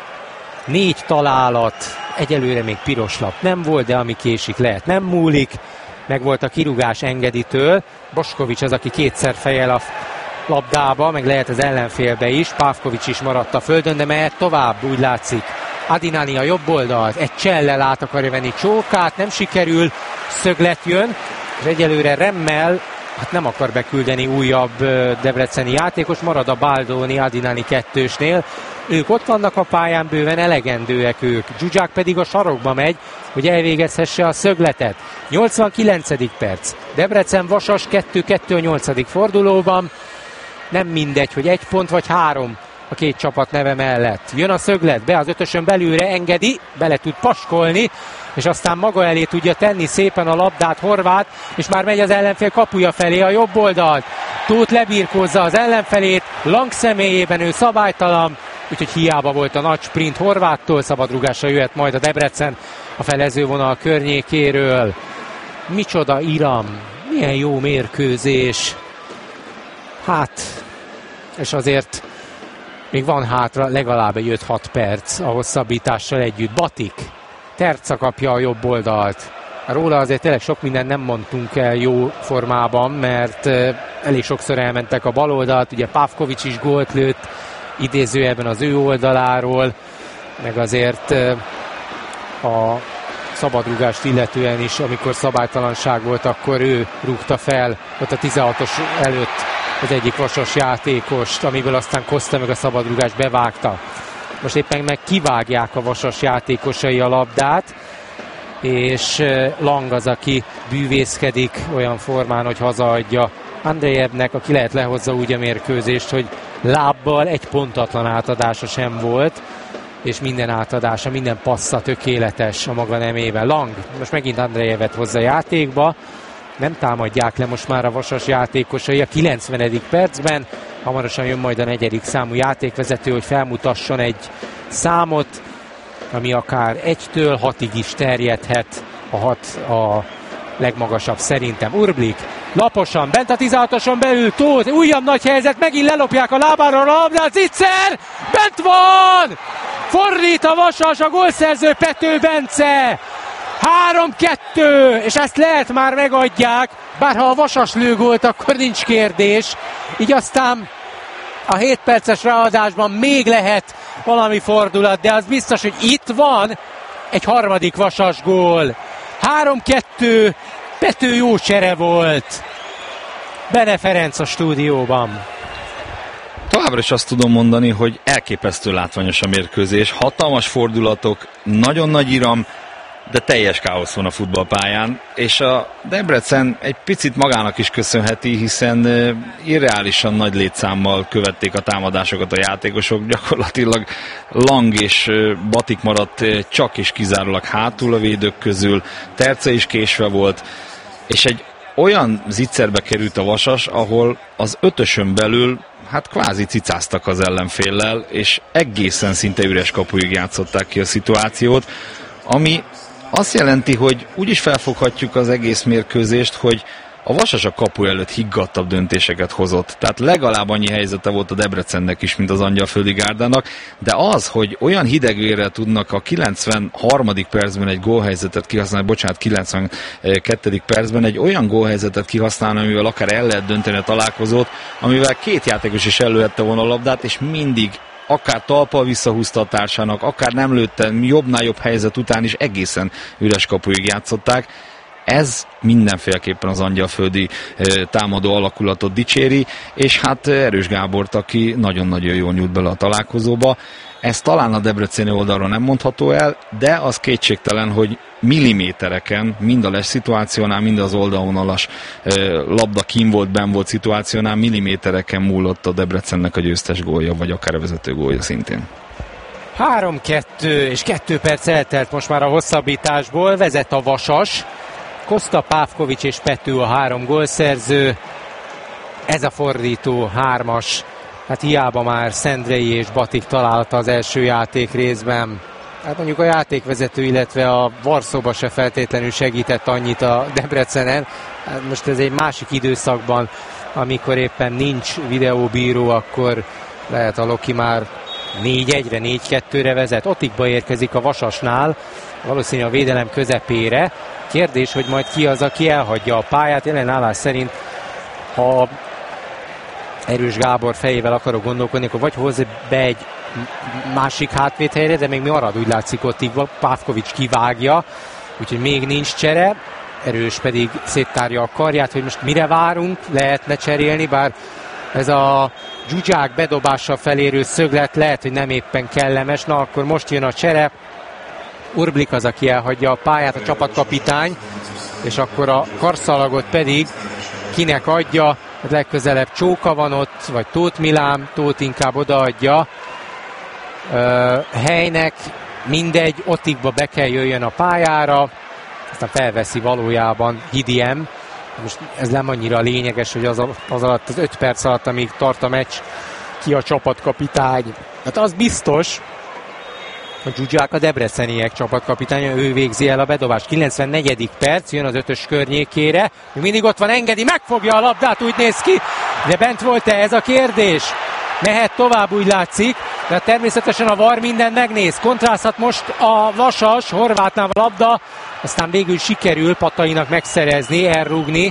4 találat, egyelőre még piros lap nem volt, de ami késik lehet nem múlik. Meg volt a kirúgás Engeditől. Boskovics az, aki 2-szer fejel a labdába, meg lehet az ellenfélbe is. Pávkovics is maradt a földön, de mehet tovább, úgy látszik. Adinani a jobb oldalt, egy csellel át akarja venni Csókát, nem sikerül, szöglet jön, és egyelőre Remmel hát nem akar beküldeni újabb debreceni játékos, marad a Baldoni Adinani 2-snél. Ők ott vannak a pályán, bőven elegendőek ők. Zsuzsák pedig a sarokba megy, hogy elvégezhesse a szögletet. 89. perc. Debrecen Vasas 2-2 a 8. fordulóban. Nem mindegy, hogy 1 pont vagy 3 a 2 csapat neve mellett. Jön a szöglet, be az 5-ösön belülre Engedi, bele tud paskolni, és aztán maga elé tudja tenni szépen a labdát Horváth, és már megy az ellenfél kapuja felé a jobb oldalt. Tóth lebirkózza az ellenfelét, Lang személyében ő szabálytalan, úgyhogy hiába volt a nagy sprint Horváthttól, szabadrugásra jöhet majd a Debrecen a felezővonal környékéről. Micsoda iram, milyen jó mérkőzés. Hát, és azért még van hátra legalább egy 5-6 perc a hosszabbítással együtt. Batik, Terca kapja a jobb oldalt. Róla azért tényleg sok mindent nem mondtunk el jó formában, mert elég sokszor elmentek a bal oldalt, ugye Pávkovics is gólt lőtt, idézőjelben az ő oldaláról, meg azért a szabadrúgást illetően is, amikor szabálytalanság volt, akkor ő rúgta fel ott a 16-os előtt az egyik Vasas játékost, amiből aztán Koszta meg a szabadrúgást bevágta. Most éppen meg kivágják a Vasas játékosai a labdát, és Lang az, aki bűvészkedik olyan formán, hogy hazaadja Andrejevnek, aki lehet lehozza úgy a mérkőzést, hogy lábbal egy pontatlan átadása sem volt, és minden átadása, minden passza tökéletes a maga nemével. Lang most megint Andrejevet hozza játékba, nem támadják le most már a Vasas játékosai a 90. percben. Hamarosan jön majd a 4. számú játékvezető, hogy felmutasson egy számot, ami akár 1-től 6-ig is terjedhet. A 6 a legmagasabb szerintem. Urblik laposan, bent a 16-oson belül Tóth, újabb nagy helyzet, megint lelopják a lábára a labdát, Zicser, bent van! Fordít a Vasas, a gólszerző Pető Bence! 3-2, és ezt lehet már megadják, bár ha a Vasas lő gólt, akkor nincs kérdés. Így aztán a 7 perces ráadásban még lehet valami fordulat, de az biztos, hogy itt van egy harmadik Vasas gól. 3-2, Pető jó csere volt. Bene Ferenc a stúdióban. Továbbra is azt tudom mondani, hogy elképesztő látványos a mérkőzés, hatalmas fordulatok, nagyon nagy iram, de teljes káosz van a futballpályán, és a Debrecen egy picit magának is köszönheti, hiszen irreálisan nagy létszámmal követték a támadásokat a játékosok, gyakorlatilag Lang és Batik maradt csak és kizárólag hátul a védők közül, Terce is késve volt, és egy olyan zicserbe került a Vasas, ahol az ötösön belül hát kvázi cicáztak az ellenféllel, és egészen szinte üres kapuig játszották ki a szituációt, ami azt jelenti, hogy úgy is felfoghatjuk az egész mérkőzést, hogy a Vasas a kapu előtt higgadtabb döntéseket hozott. Tehát legalább annyi helyzete volt a Debrecennek is, mint az Angyalföldi Gárdának, de az, hogy olyan hidegvérrel tudnak a 93. percben egy gólhelyzetet kihasználni, 92. percben egy olyan gólhelyzetet kihasználni, amivel akár el lehet dönteni a találkozót, amivel két játékos is előhette volna a labdát, és mindig akár talpal visszahúzta a társának, akár nem lőtte, jobbnál jobb helyzet után is egészen üres kapuig játszották. Ez mindenféleképpen az angyalföldi támadó alakulatot dicséri, és hát Erős Gábort, aki nagyon-nagyon jól nyújt bele a találkozóba. Ez talán a debreceni oldalról nem mondható el, de az kétségtelen, hogy millimétereken, mind a les szituációnál, mind az oldalvonalas labda kín volt, benn volt szituációnál, millimétereken múlott a Debrecennek a győztes gólja, vagy akár a vezető gólja szintén. 3-2 és 2 perc eltelt most már a hosszabbításból, vezet a Vasas. Kosta, Pávkovics és Pető a 3 gólszerző. Ez a fordító 3-as. Hát hiába már Szendrei és Batik találta az első játék részben. Hát mondjuk a játékvezető, illetve a Varsóba se feltétlenül segített annyit a Debrecenen. Hát most ez egy másik időszakban, amikor éppen nincs videóbíró, akkor lehet a Loki már 4-1-re, 4-2-re vezet. Otikba érkezik a Vasasnál, valószínűleg a védelem közepére. Kérdés, hogy majd ki az, aki elhagyja a pályát. Jelen állás szerint, ha Erős Gábor fejével akarok gondolkodni, akkor vagy hoz be egy másik hátvédhelyre, de még mi marad, úgy látszik Otikba. Pávkovics kivágja, úgyhogy még nincs csere. Erős pedig széttárja a karját, hogy most mire várunk, lehetne cserélni, bár ez a Zsuzsák bedobással felérő szöglet lehet, hogy nem éppen kellemes. Na, akkor most jön a csere. Urblik az, aki elhagyja a pályát, a csapatkapitány, és akkor a karszalagot pedig kinek adja, legközelebb Csóka van ott, vagy Tóth Milán, Tóth inkább odaadja Helynek, mindegy, Otikba be kell jöjjön a pályára, aztán felveszi valójában Hidiem. Most ez nem annyira lényeges, hogy az alatt, az 5 perc alatt, amíg tart a meccs, ki a csapatkapitány. Hát az biztos, a Zsuzsák a debreceniek csapatkapitánya, ő végzi el a bedobást. 94. perc, jön az 5-ös környékére, mindig ott van, engedi, megfogja a labdát, úgy néz ki, de bent volt-e, ez a kérdés? Mehet tovább, úgy látszik, de természetesen a VAR minden megnéz. Kontrázhat most a Vasas, Horvátnál a labda, aztán végül sikerül Patainak megszerezni, elrúgni.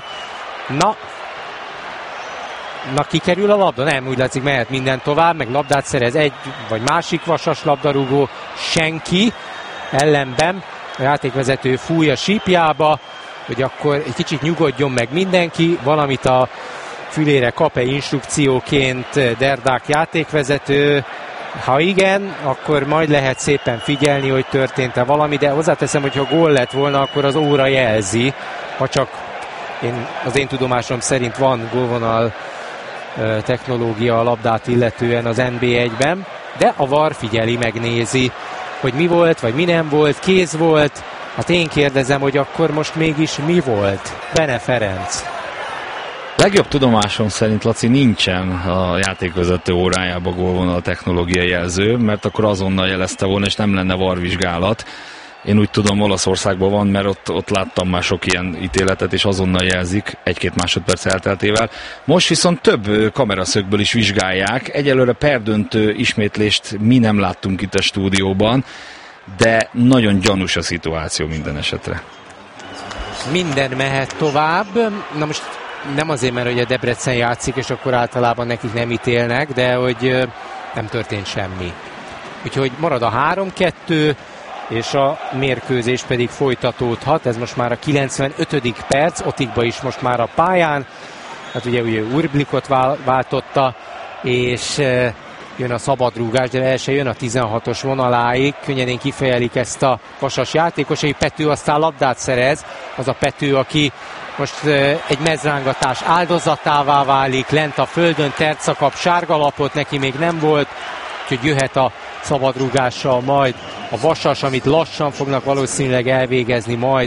Na, kikerül a labda? Nem, úgy látszik, mehet minden tovább, meg labdát szerez egy vagy másik Vasas labdarúgó, senki ellenben. A játékvezető fúj a sípjába, hogy akkor egy kicsit nyugodjon meg mindenki, valamit a fülére kap-e instrukcióként Derdák játékvezető. Ha igen, akkor majd lehet szépen figyelni, hogy történt-e valami, de hozzáteszem, hogy ha gól lett volna, akkor az óra jelzi, ha csak az én tudomásom szerint van gólvonal technológia a labdát illetően az NB1-ben, de a VAR figyeli, megnézi, hogy mi volt, vagy mi nem volt, kéz volt. Hát én kérdezem, hogy akkor most mégis mi volt? Bene Ferenc. Legjobb tudomásom szerint, Laci, nincsen a játékvezető órájában gólvonal technológia jelző, mert akkor azonnal jelezte volna, és nem lenne VAR vizsgálat. Én úgy tudom, Olaszországban van, mert ott láttam már sok ilyen ítéletet, és azonnal jelzik 1-2 másodperc elteltével. Most viszont több kameraszögből is vizsgálják. Egyelőre perdöntő ismétlést mi nem láttunk itt a stúdióban, de nagyon gyanús a szituáció minden esetre. Minden mehet tovább. Na most nem azért, mert hogy a Debrecen játszik, és akkor általában nekik nem ítélnek, de hogy nem történt semmi. Úgyhogy marad a 3-2, és a mérkőzés pedig folytatódhat. Ez most már a 95. perc, Otikba is most már a pályán. Hát ugye Urblikot váltotta, és jön a szabadrúgás, de el se jön a 16-os vonaláig, könnyedén kifejelik ezt a Vasas játékosai. Pető aztán labdát szerez, az a Pető, aki most egy mezrángatás áldozatává válik, lent a földön, Terca kap sárgalapot, neki még nem volt, úgyhogy jöhet a szabadrúgással majd a Vasas, amit lassan fognak valószínűleg elvégezni majd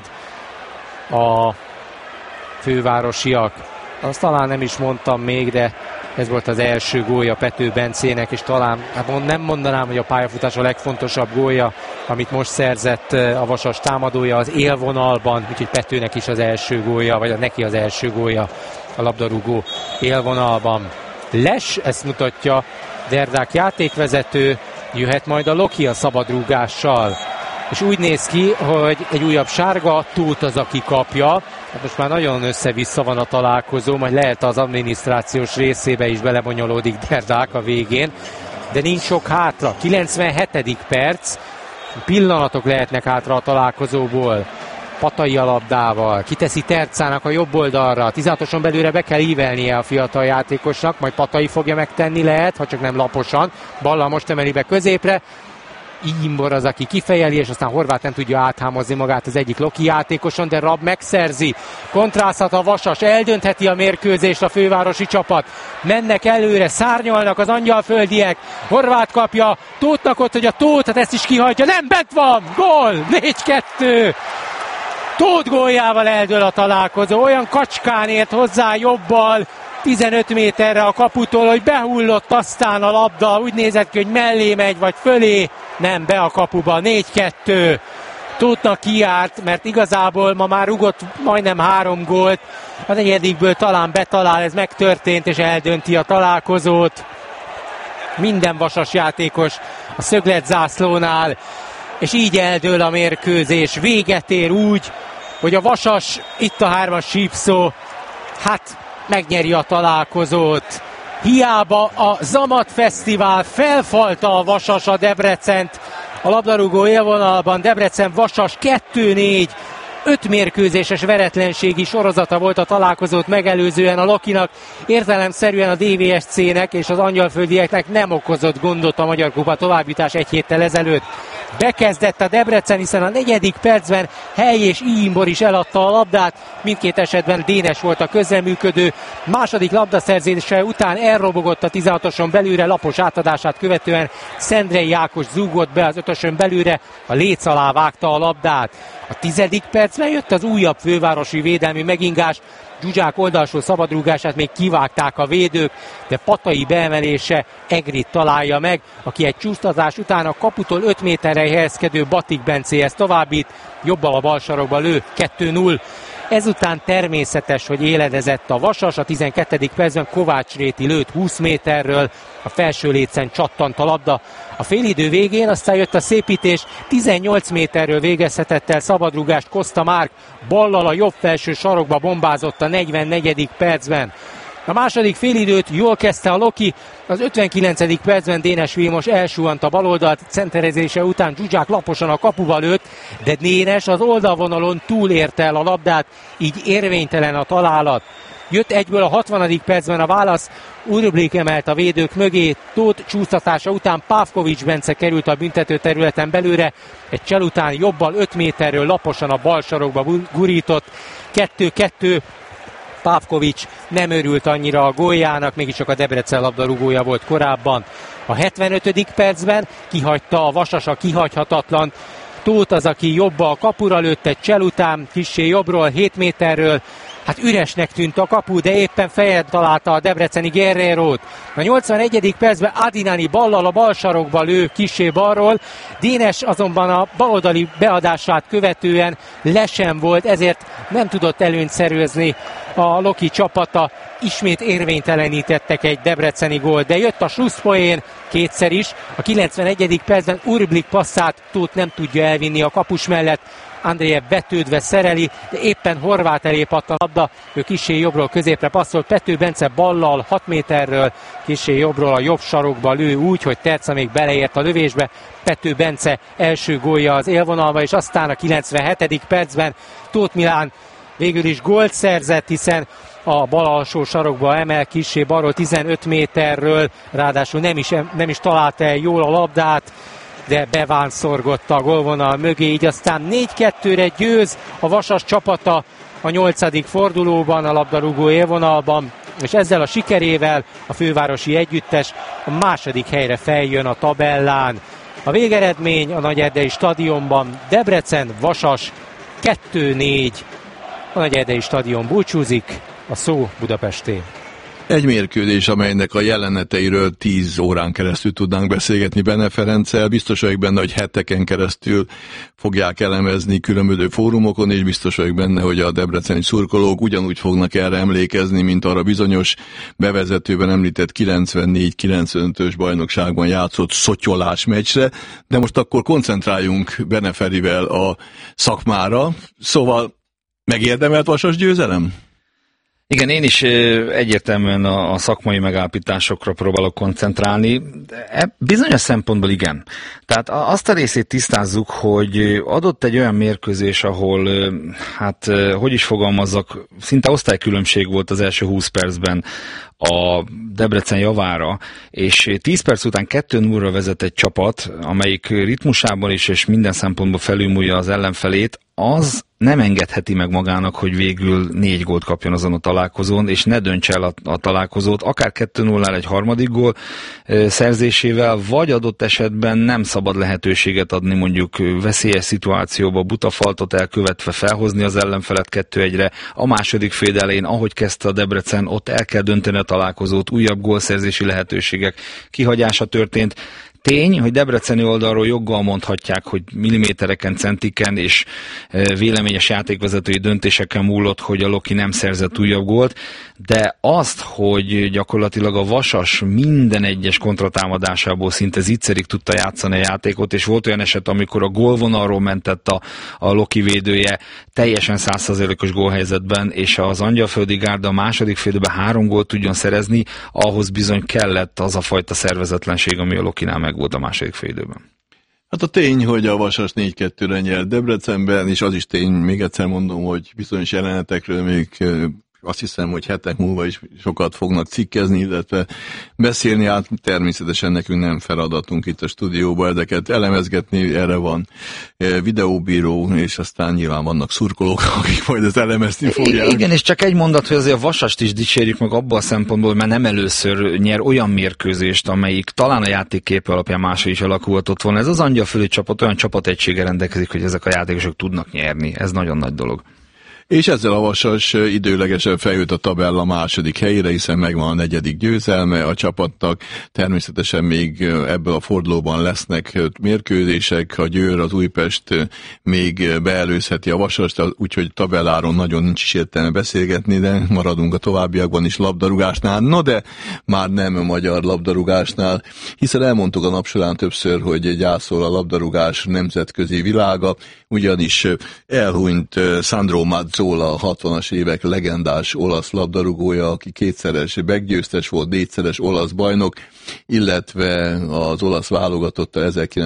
a fővárosiak. Azt talán nem is mondtam még, de ez volt az első gólja Pető Bencének, és talán nem mondanám, hogy a pályafutás a legfontosabb gólja, amit most szerzett a Vasas támadója az élvonalban, úgyhogy Petőnek is az első gólja, vagy neki az első gólja a labdarúgó élvonalban. Les, ezt mutatja Derdák játékvezető, jöhet majd a Loki a szabadrúgással. És úgy néz ki, hogy egy újabb sárga, Tóth az, aki kapja. Hát most már nagyon össze-vissza van a találkozó, majd lehet az adminisztrációs részébe is belebonyolódik Derdák a végén. De nincs sok hátra, 97. perc, pillanatok lehetnek hátra a találkozóból. Patai a labdával, kiteszi Tercának a jobb oldalra, 16-oson belőle be kell ívelnie a fiatal játékosnak, majd Patai fogja megtenni, lehet, ha csak nem laposan. Balla most emeli be középre, Imbor az, aki kifejeli, és aztán Horváth nem tudja áthámozni magát az egyik Loki játékoson, de Rab megszerzi. Kontrázhat a Vasas, eldöntheti a mérkőzést a fővárosi csapat. Mennek előre, szárnyalnak az angyalföldiek. Horváth kapja, Tóthnak ott, hogy a Tóth, hát ezt is kihagyja. Nem, bent van! Gól! 4-2! Tóth góljával eldől a találkozó. Olyan kacskán ért hozzá jobbal, 15 méterre a kaputól, hogy behullott aztán a labda, úgy nézett ki, hogy mellé megy, vagy fölé, nem, be a kapuba, 4-2. Tóthnak kiárt, mert igazából ma már rugott majdnem 3 gólt, a negyedikből talán betalál, ez megtörtént, és eldönti a találkozót. Minden Vasas játékos a szögletzászlónál, és így eldől a mérkőzés, véget ér úgy, hogy a Vasas, itt a 3-as sípszó, hát megnyeri a találkozót. Hiába a Zamat Fesztivál felfalta a Vasas a Debrecent. A labdarúgó élvonalban Debrecen-Vasas 2-4. 5 mérkőzéses veretlenségi sorozata volt a találkozót megelőzően a Lokinak. Értelemszerűen a DVSC-nek és az angyalföldieknek nem okozott gondot a Magyar Kupa továbbjutás egy héttel ezelőtt. Bekezdett a Debrecen, hiszen a 4. percben Hely és Imbor is eladta a labdát. Mindkét esetben Dénes volt a közreműködő. Második labdaszerzése után elrobogott a 16-oson belülre, lapos átadását követően Szendrei Ákos zúgott be az 5-ösön belülre, a léc alá vágta a labdát. A 10. percben jött az újabb fővárosi védelmi megingás, Zsuzsák oldalsó szabadrúgását még kivágták a védők, de Patai beemelése Egrit találja meg, aki egy csúsztatás után a kaputól 5 méterre helyezkedő Batik Bencéhez továbbít, jobbal a bal sarokba lő, 2-0. Ezután természetes, hogy éledezett a Vasas, a 12. percben Kovács Réti lőtt 20 méterről, a felső lécen csattant a labda. A félidő végén aztán jött a szépítés, 18 méterről végezhetett el szabadrúgást Koszta Márk, ballal a jobb felső sarokba bombázott a 44. percben. A második félidőt jól kezdte a Loki, az 59. percben Dénes Vilmos elsuhant a baloldalt, centerezése után Zsuzsák laposan a kapuba lőtt, de Dénes az oldalvonalon túlérte el a labdát, így érvénytelen a találat. Jött egyből a 60. percben a válasz, Urblik emelt a védők mögé, Tóth csúsztatása után Pávkovics Bence került a büntető területen belőle, egy csel után jobbal 5 méterről laposan a bal sarokba gurított, 2-2. Pávkovics nem örült annyira a góljának, mégiscsak a Debrecen labdarúgója volt korábban. A 75. percben kihagyta a Vasas a kihagyhatatlan. Tóth az, aki jobba a kapura lőtt egy csel után, kissé jobbról, 7 méterről. Hát üresnek tűnt a kapu, de éppen fejed találta a debreceni Guerrerót. A 81. percben Adinani ballal a bal sarokba lő kissé balról. Dénes azonban a baloldali beadását követően lesen volt, ezért nem tudott előnyt szerezni a Loki csapata. Ismét érvénytelenítettek egy debreceni gólt, de jött a slusszpoén kétszer is. A 91. percben Urblik passzát Tóth nem tudja elvinni a kapus mellett. Andrejev vetődve szereli, de éppen Horváth elé pattan a labda, ő kissé jobbról középre passzolt, Pető Bence ballal 6 méterről, kissé jobbról a jobb sarokba lő úgy, hogy Terca még beleért a lövésbe. Pető Bence első gólja az élvonalba, és aztán a 97. percben Tóth Milán végül is gólt szerzett, hiszen a bal alsó sarokba emel kissé balról 15 méterről, ráadásul nem is találta el jól a labdát, de bevánszorgott a gólvonal mögé, így aztán 4-2-re győz a Vasas csapata a 8. fordulóban, a labdarúgó élvonalban, és ezzel a sikerével a fővárosi együttes a 2. helyre feljön a tabellán. A végeredmény a Nagyerdei stadionban Debrecen-Vasas 2-4. A Nagyerdei stadion búcsúzik, a szó Budapesté. Egy mérkőzés, amelynek a jeleneteiről 10 órán keresztül tudnánk beszélgetni Bene Ferenccel. Biztos vagyok benne, hogy heteken keresztül fogják elemezni különböző fórumokon, és biztos vagyok benne, hogy a debreceni szurkolók ugyanúgy fognak erre emlékezni, mint arra bizonyos bevezetőben említett 94-95-ös bajnokságban játszott szotyolás meccsre. De most akkor koncentráljunk Bene Ferivel a szakmára. Szóval megérdemelt Vasas győzelem? Igen, én is egyértelműen a szakmai megállapításokra próbálok koncentrálni. Bizonyos szempontból igen. Tehát azt a részét tisztázzuk, hogy adott egy olyan mérkőzés, ahol, hogy is fogalmazzak, szinte osztálykülönbség volt az első 20 percben a Debrecen javára, és 10 perc után 2-0-ra vezet egy csapat, amelyik ritmusában is és minden szempontból felülmúlja az ellenfelét, az nem engedheti meg magának, hogy végül 4 gólt kapjon azon a találkozón, és ne döntse el a találkozót, akár 2-0-nál egy harmadik gól szerzésével, vagy adott esetben nem szabad lehetőséget adni mondjuk veszélyes szituációba, buta faltot elkövetve felhozni az ellenfelet 2-1-re. A második fél elején, ahogy kezdte a Debrecen, ott el kell dönteni a találkozót, újabb gólszerzési lehetőségek kihagyása történt. Tény, hogy debreceni oldalról joggal mondhatják, hogy millimétereken, centiken és véleményes játékvezetői döntéseken múlott, hogy a Loki nem szerzett újabb gólt, de azt, hogy gyakorlatilag a Vasas minden egyes kontratámadásából szinte zicserig tudta játszani a játékot, és volt olyan eset, amikor a gólvonalról mentett a Loki védője teljesen 100%-os gólhelyzetben, és az Angyalföldi Gárda a második félidőben 3 gólt tudjon szerezni, ahhoz bizony kellett az a fajta szervezetlenség, ami a Lokinál meg volt a második félidőben. Hát a tény, hogy a Vasas 4-2-re nyert Debrecenben, és az is tény, még egyszer mondom, hogy bizonyos jelenetekről még azt hiszem, hogy hetek múlva is sokat fognak cikkezni, illetve beszélni, hát természetesen nekünk nem feladatunk itt a stúdióban ezeket elemezgetni, erre van videóbíró, és aztán nyilván vannak szurkolók, akik majd ezt elemezni fogják. Igen, és csak egy mondat, hogy azért a Vasast is dicsérjük meg abban a szempontból, mert nem először nyer olyan mérkőzést, amelyik talán a játékkép alapján máshogy is alakulhatott volna. Ez az Angyalföldi csapat olyan csapategységgel rendelkezik, hogy ezek a játékosok tudnak nyerni. Ez nagyon nagy dolog. És ezzel a Vasas időlegesen feljött a tabella második helyére, hiszen megvan a 4. győzelme a csapatnak. Természetesen még ebből a fordulóban lesznek mérkőzések, a Győr, az Újpest még beelőzheti a Vasast, úgyhogy tabelláron nagyon nincs is értelme beszélgetni, de maradunk a továbbiakban is labdarúgásnál. No de már nem a magyar labdarúgásnál, hiszen elmondtuk a nap során többször, hogy gyászol a labdarúgás nemzetközi világa, ugyanis elhunyt Sandro Mazzola, a 60-as évek legendás olasz labdarúgója, aki 2-szeres meggyőztes volt, 4-szeres olasz bajnok, illetve az olasz válogatotta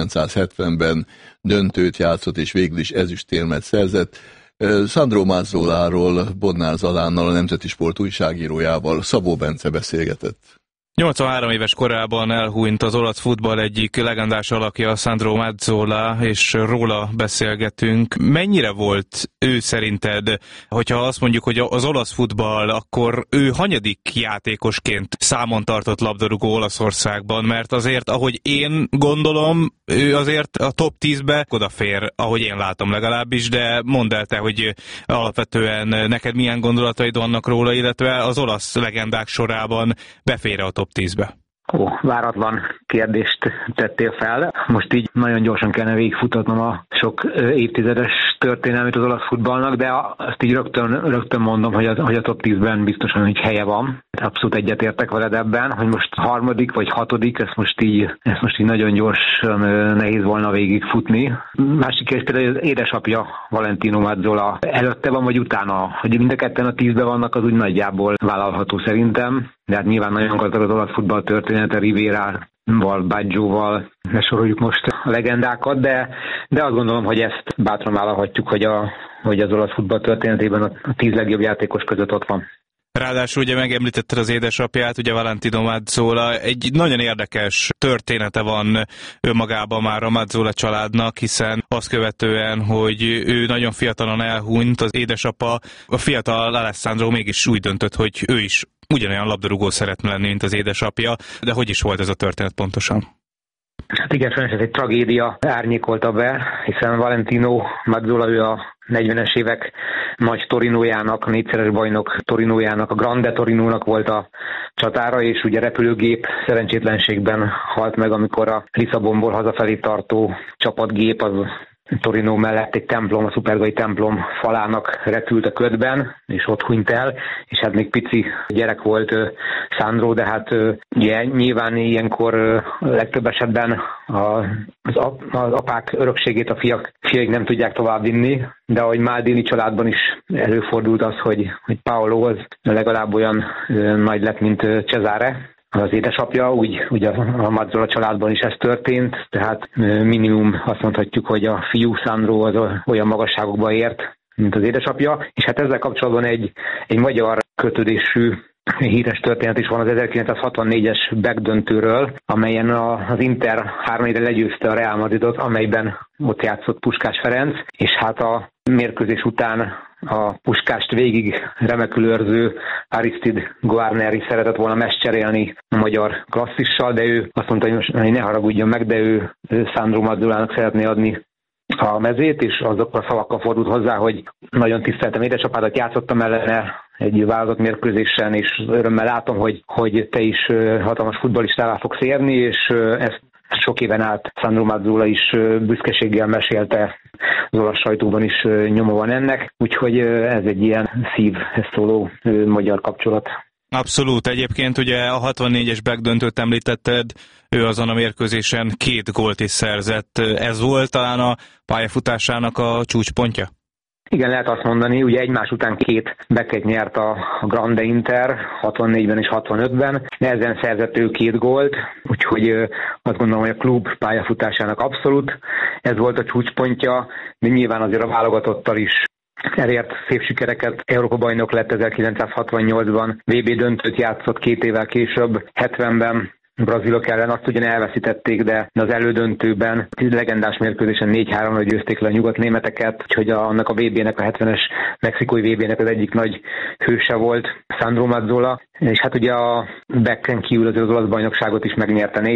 1970-ben döntőt játszott, és végül is ezüstérmet szerzett. Sandro Mazzoláról Bodnár Zalánnal, a Nemzeti Sport újságírójával Szabó Bence beszélgetett. 83 éves korában elhunyt az olasz futball egyik legendás alakja, Sandro Mazzola, és róla beszélgetünk. Mennyire volt ő szerinted, hogyha azt mondjuk, hogy az olasz futball, akkor ő hanyadik játékosként számon tartott labdarúgó Olaszországban? Mert azért, ahogy én gondolom, ő azért a top 10-be odafér, ahogy én látom legalábbis, de mondd el te, hogy alapvetően neked milyen gondolataid vannak róla, illetve az olasz legendák sorában befér a top 10-be. Váratlan kérdést tettél fel. Most így nagyon gyorsan kellene végigfutatnom a sok évtizedes történelmét az olasz futballnak, de azt így rögtön mondom, hogy a top 10-ben biztosan így helye van. Abszolút egyetértek veled ebben, hogy most harmadik vagy hatodik, ezt most így nagyon gyorsan nehéz volna végigfutni. Másik kérdés például az édesapja Valentino Mazzola előtte van, vagy utána, hogy mind a ketten a 10-ben vannak, az úgy nagyjából vállalható szerintem. De hát nyilván nagyon gazdag az olasz futball története, Rivérával, Baggioval, ne soroljuk most a legendákat, de azt gondolom, hogy ezt bátran vállalhatjuk, hogy az olasz futball történetében a 10 legjobb játékos között ott van. Ráadásul ugye megemlítetted az édesapját, ugye Valentino Mazzola, egy nagyon érdekes története van önmagában már a Mazzola családnak, hiszen azt követően, hogy ő nagyon fiatalon elhunyt, az édesapa, a fiatal Alessandro mégis úgy döntött, hogy ő is ugyanolyan labdarúgó szeretne lenni, mint az édesapja, de hogy is volt ez a történet pontosan? Hát igen, sajnos ez egy tragédia árnyékolta be, hiszen Valentino Mazzola, ő a 40-es évek nagy Torinójának, a 4-szeres bajnok Torinójának, a Grande Torinónak volt a csatára, és ugye repülőgép szerencsétlenségben halt meg, amikor a Lisszabonból hazafelé tartó csapatgép az Torino mellett egy templom, a szupergai templom falának repült a ködben, és ott hunyt el, és hát még pici gyerek volt Sandro, de hát ugye nyilván ilyenkor legtöbb esetben az apák örökségét a fiaik nem tudják továbbvinni, de ahogy Maldini családban is előfordult az, hogy Paolo az legalább olyan nagy lett, mint Cesare, az édesapja, úgy a Mazzola családban is ez történt, tehát minimum azt mondhatjuk, hogy a fiú Sandro az olyan magasságokba ért, mint az édesapja, és hát ezzel kapcsolatban egy magyar kötődésű híres történet is van az 1964-es backdöntőről, amelyen az Inter 3-1-re legyőzte a Real Madridot, amelyben ott játszott Puskás Ferenc, és hát a mérkőzés után a Puskást végig remekül őrző Aristide Guarneri szeretett volna meccscserélni a magyar klasszissal, de ő azt mondta, hogy ne haragudjon meg, de ő Sandro Mazzolának szeretné adni a mezét, és azokkal a szavakkal fordult hozzá, hogy nagyon tiszteltem édesapádat, játszottam ellene egy válogatott mérkőzésen, és örömmel látom, hogy te is hatalmas futballistává fogsz érni, és ezt sok éven át Sandro Mazzola is büszkeséggel mesélte, az olasz sajtóban is nyoma van ennek, úgyhogy ez egy ilyen szívhez szóló magyar kapcsolat. Abszolút. Egyébként ugye a 64-es backdöntőt említetted, ő azon a mérkőzésen 2 gólt is szerzett. Ez volt talán a pályafutásának a csúcspontja? Igen, lehet azt mondani, ugye egymás után 2 backet nyert a Grande Inter, 64-ben és 65-ben, nehezen szerzett ő 2 gólt, úgyhogy azt gondolom, hogy a klub pályafutásának abszolút ez volt a csúcspontja, de nyilván azért a válogatottal is elért szép sikereket, Európa-bajnok lett 1968-ban, VB döntőt játszott 2 évvel később, 70-ben brazilok ellen, azt ugyan elveszítették, de az elődöntőben legendás mérkőzésen 4-3-ra győzték le a nyugatnémeteket, úgyhogy annak a VB-nek, a 70-es mexikói VB-nek az egyik nagy hőse volt Sandro Mazzola, és hát ugye a backen kívül az olasz bajnokságot is megnyerte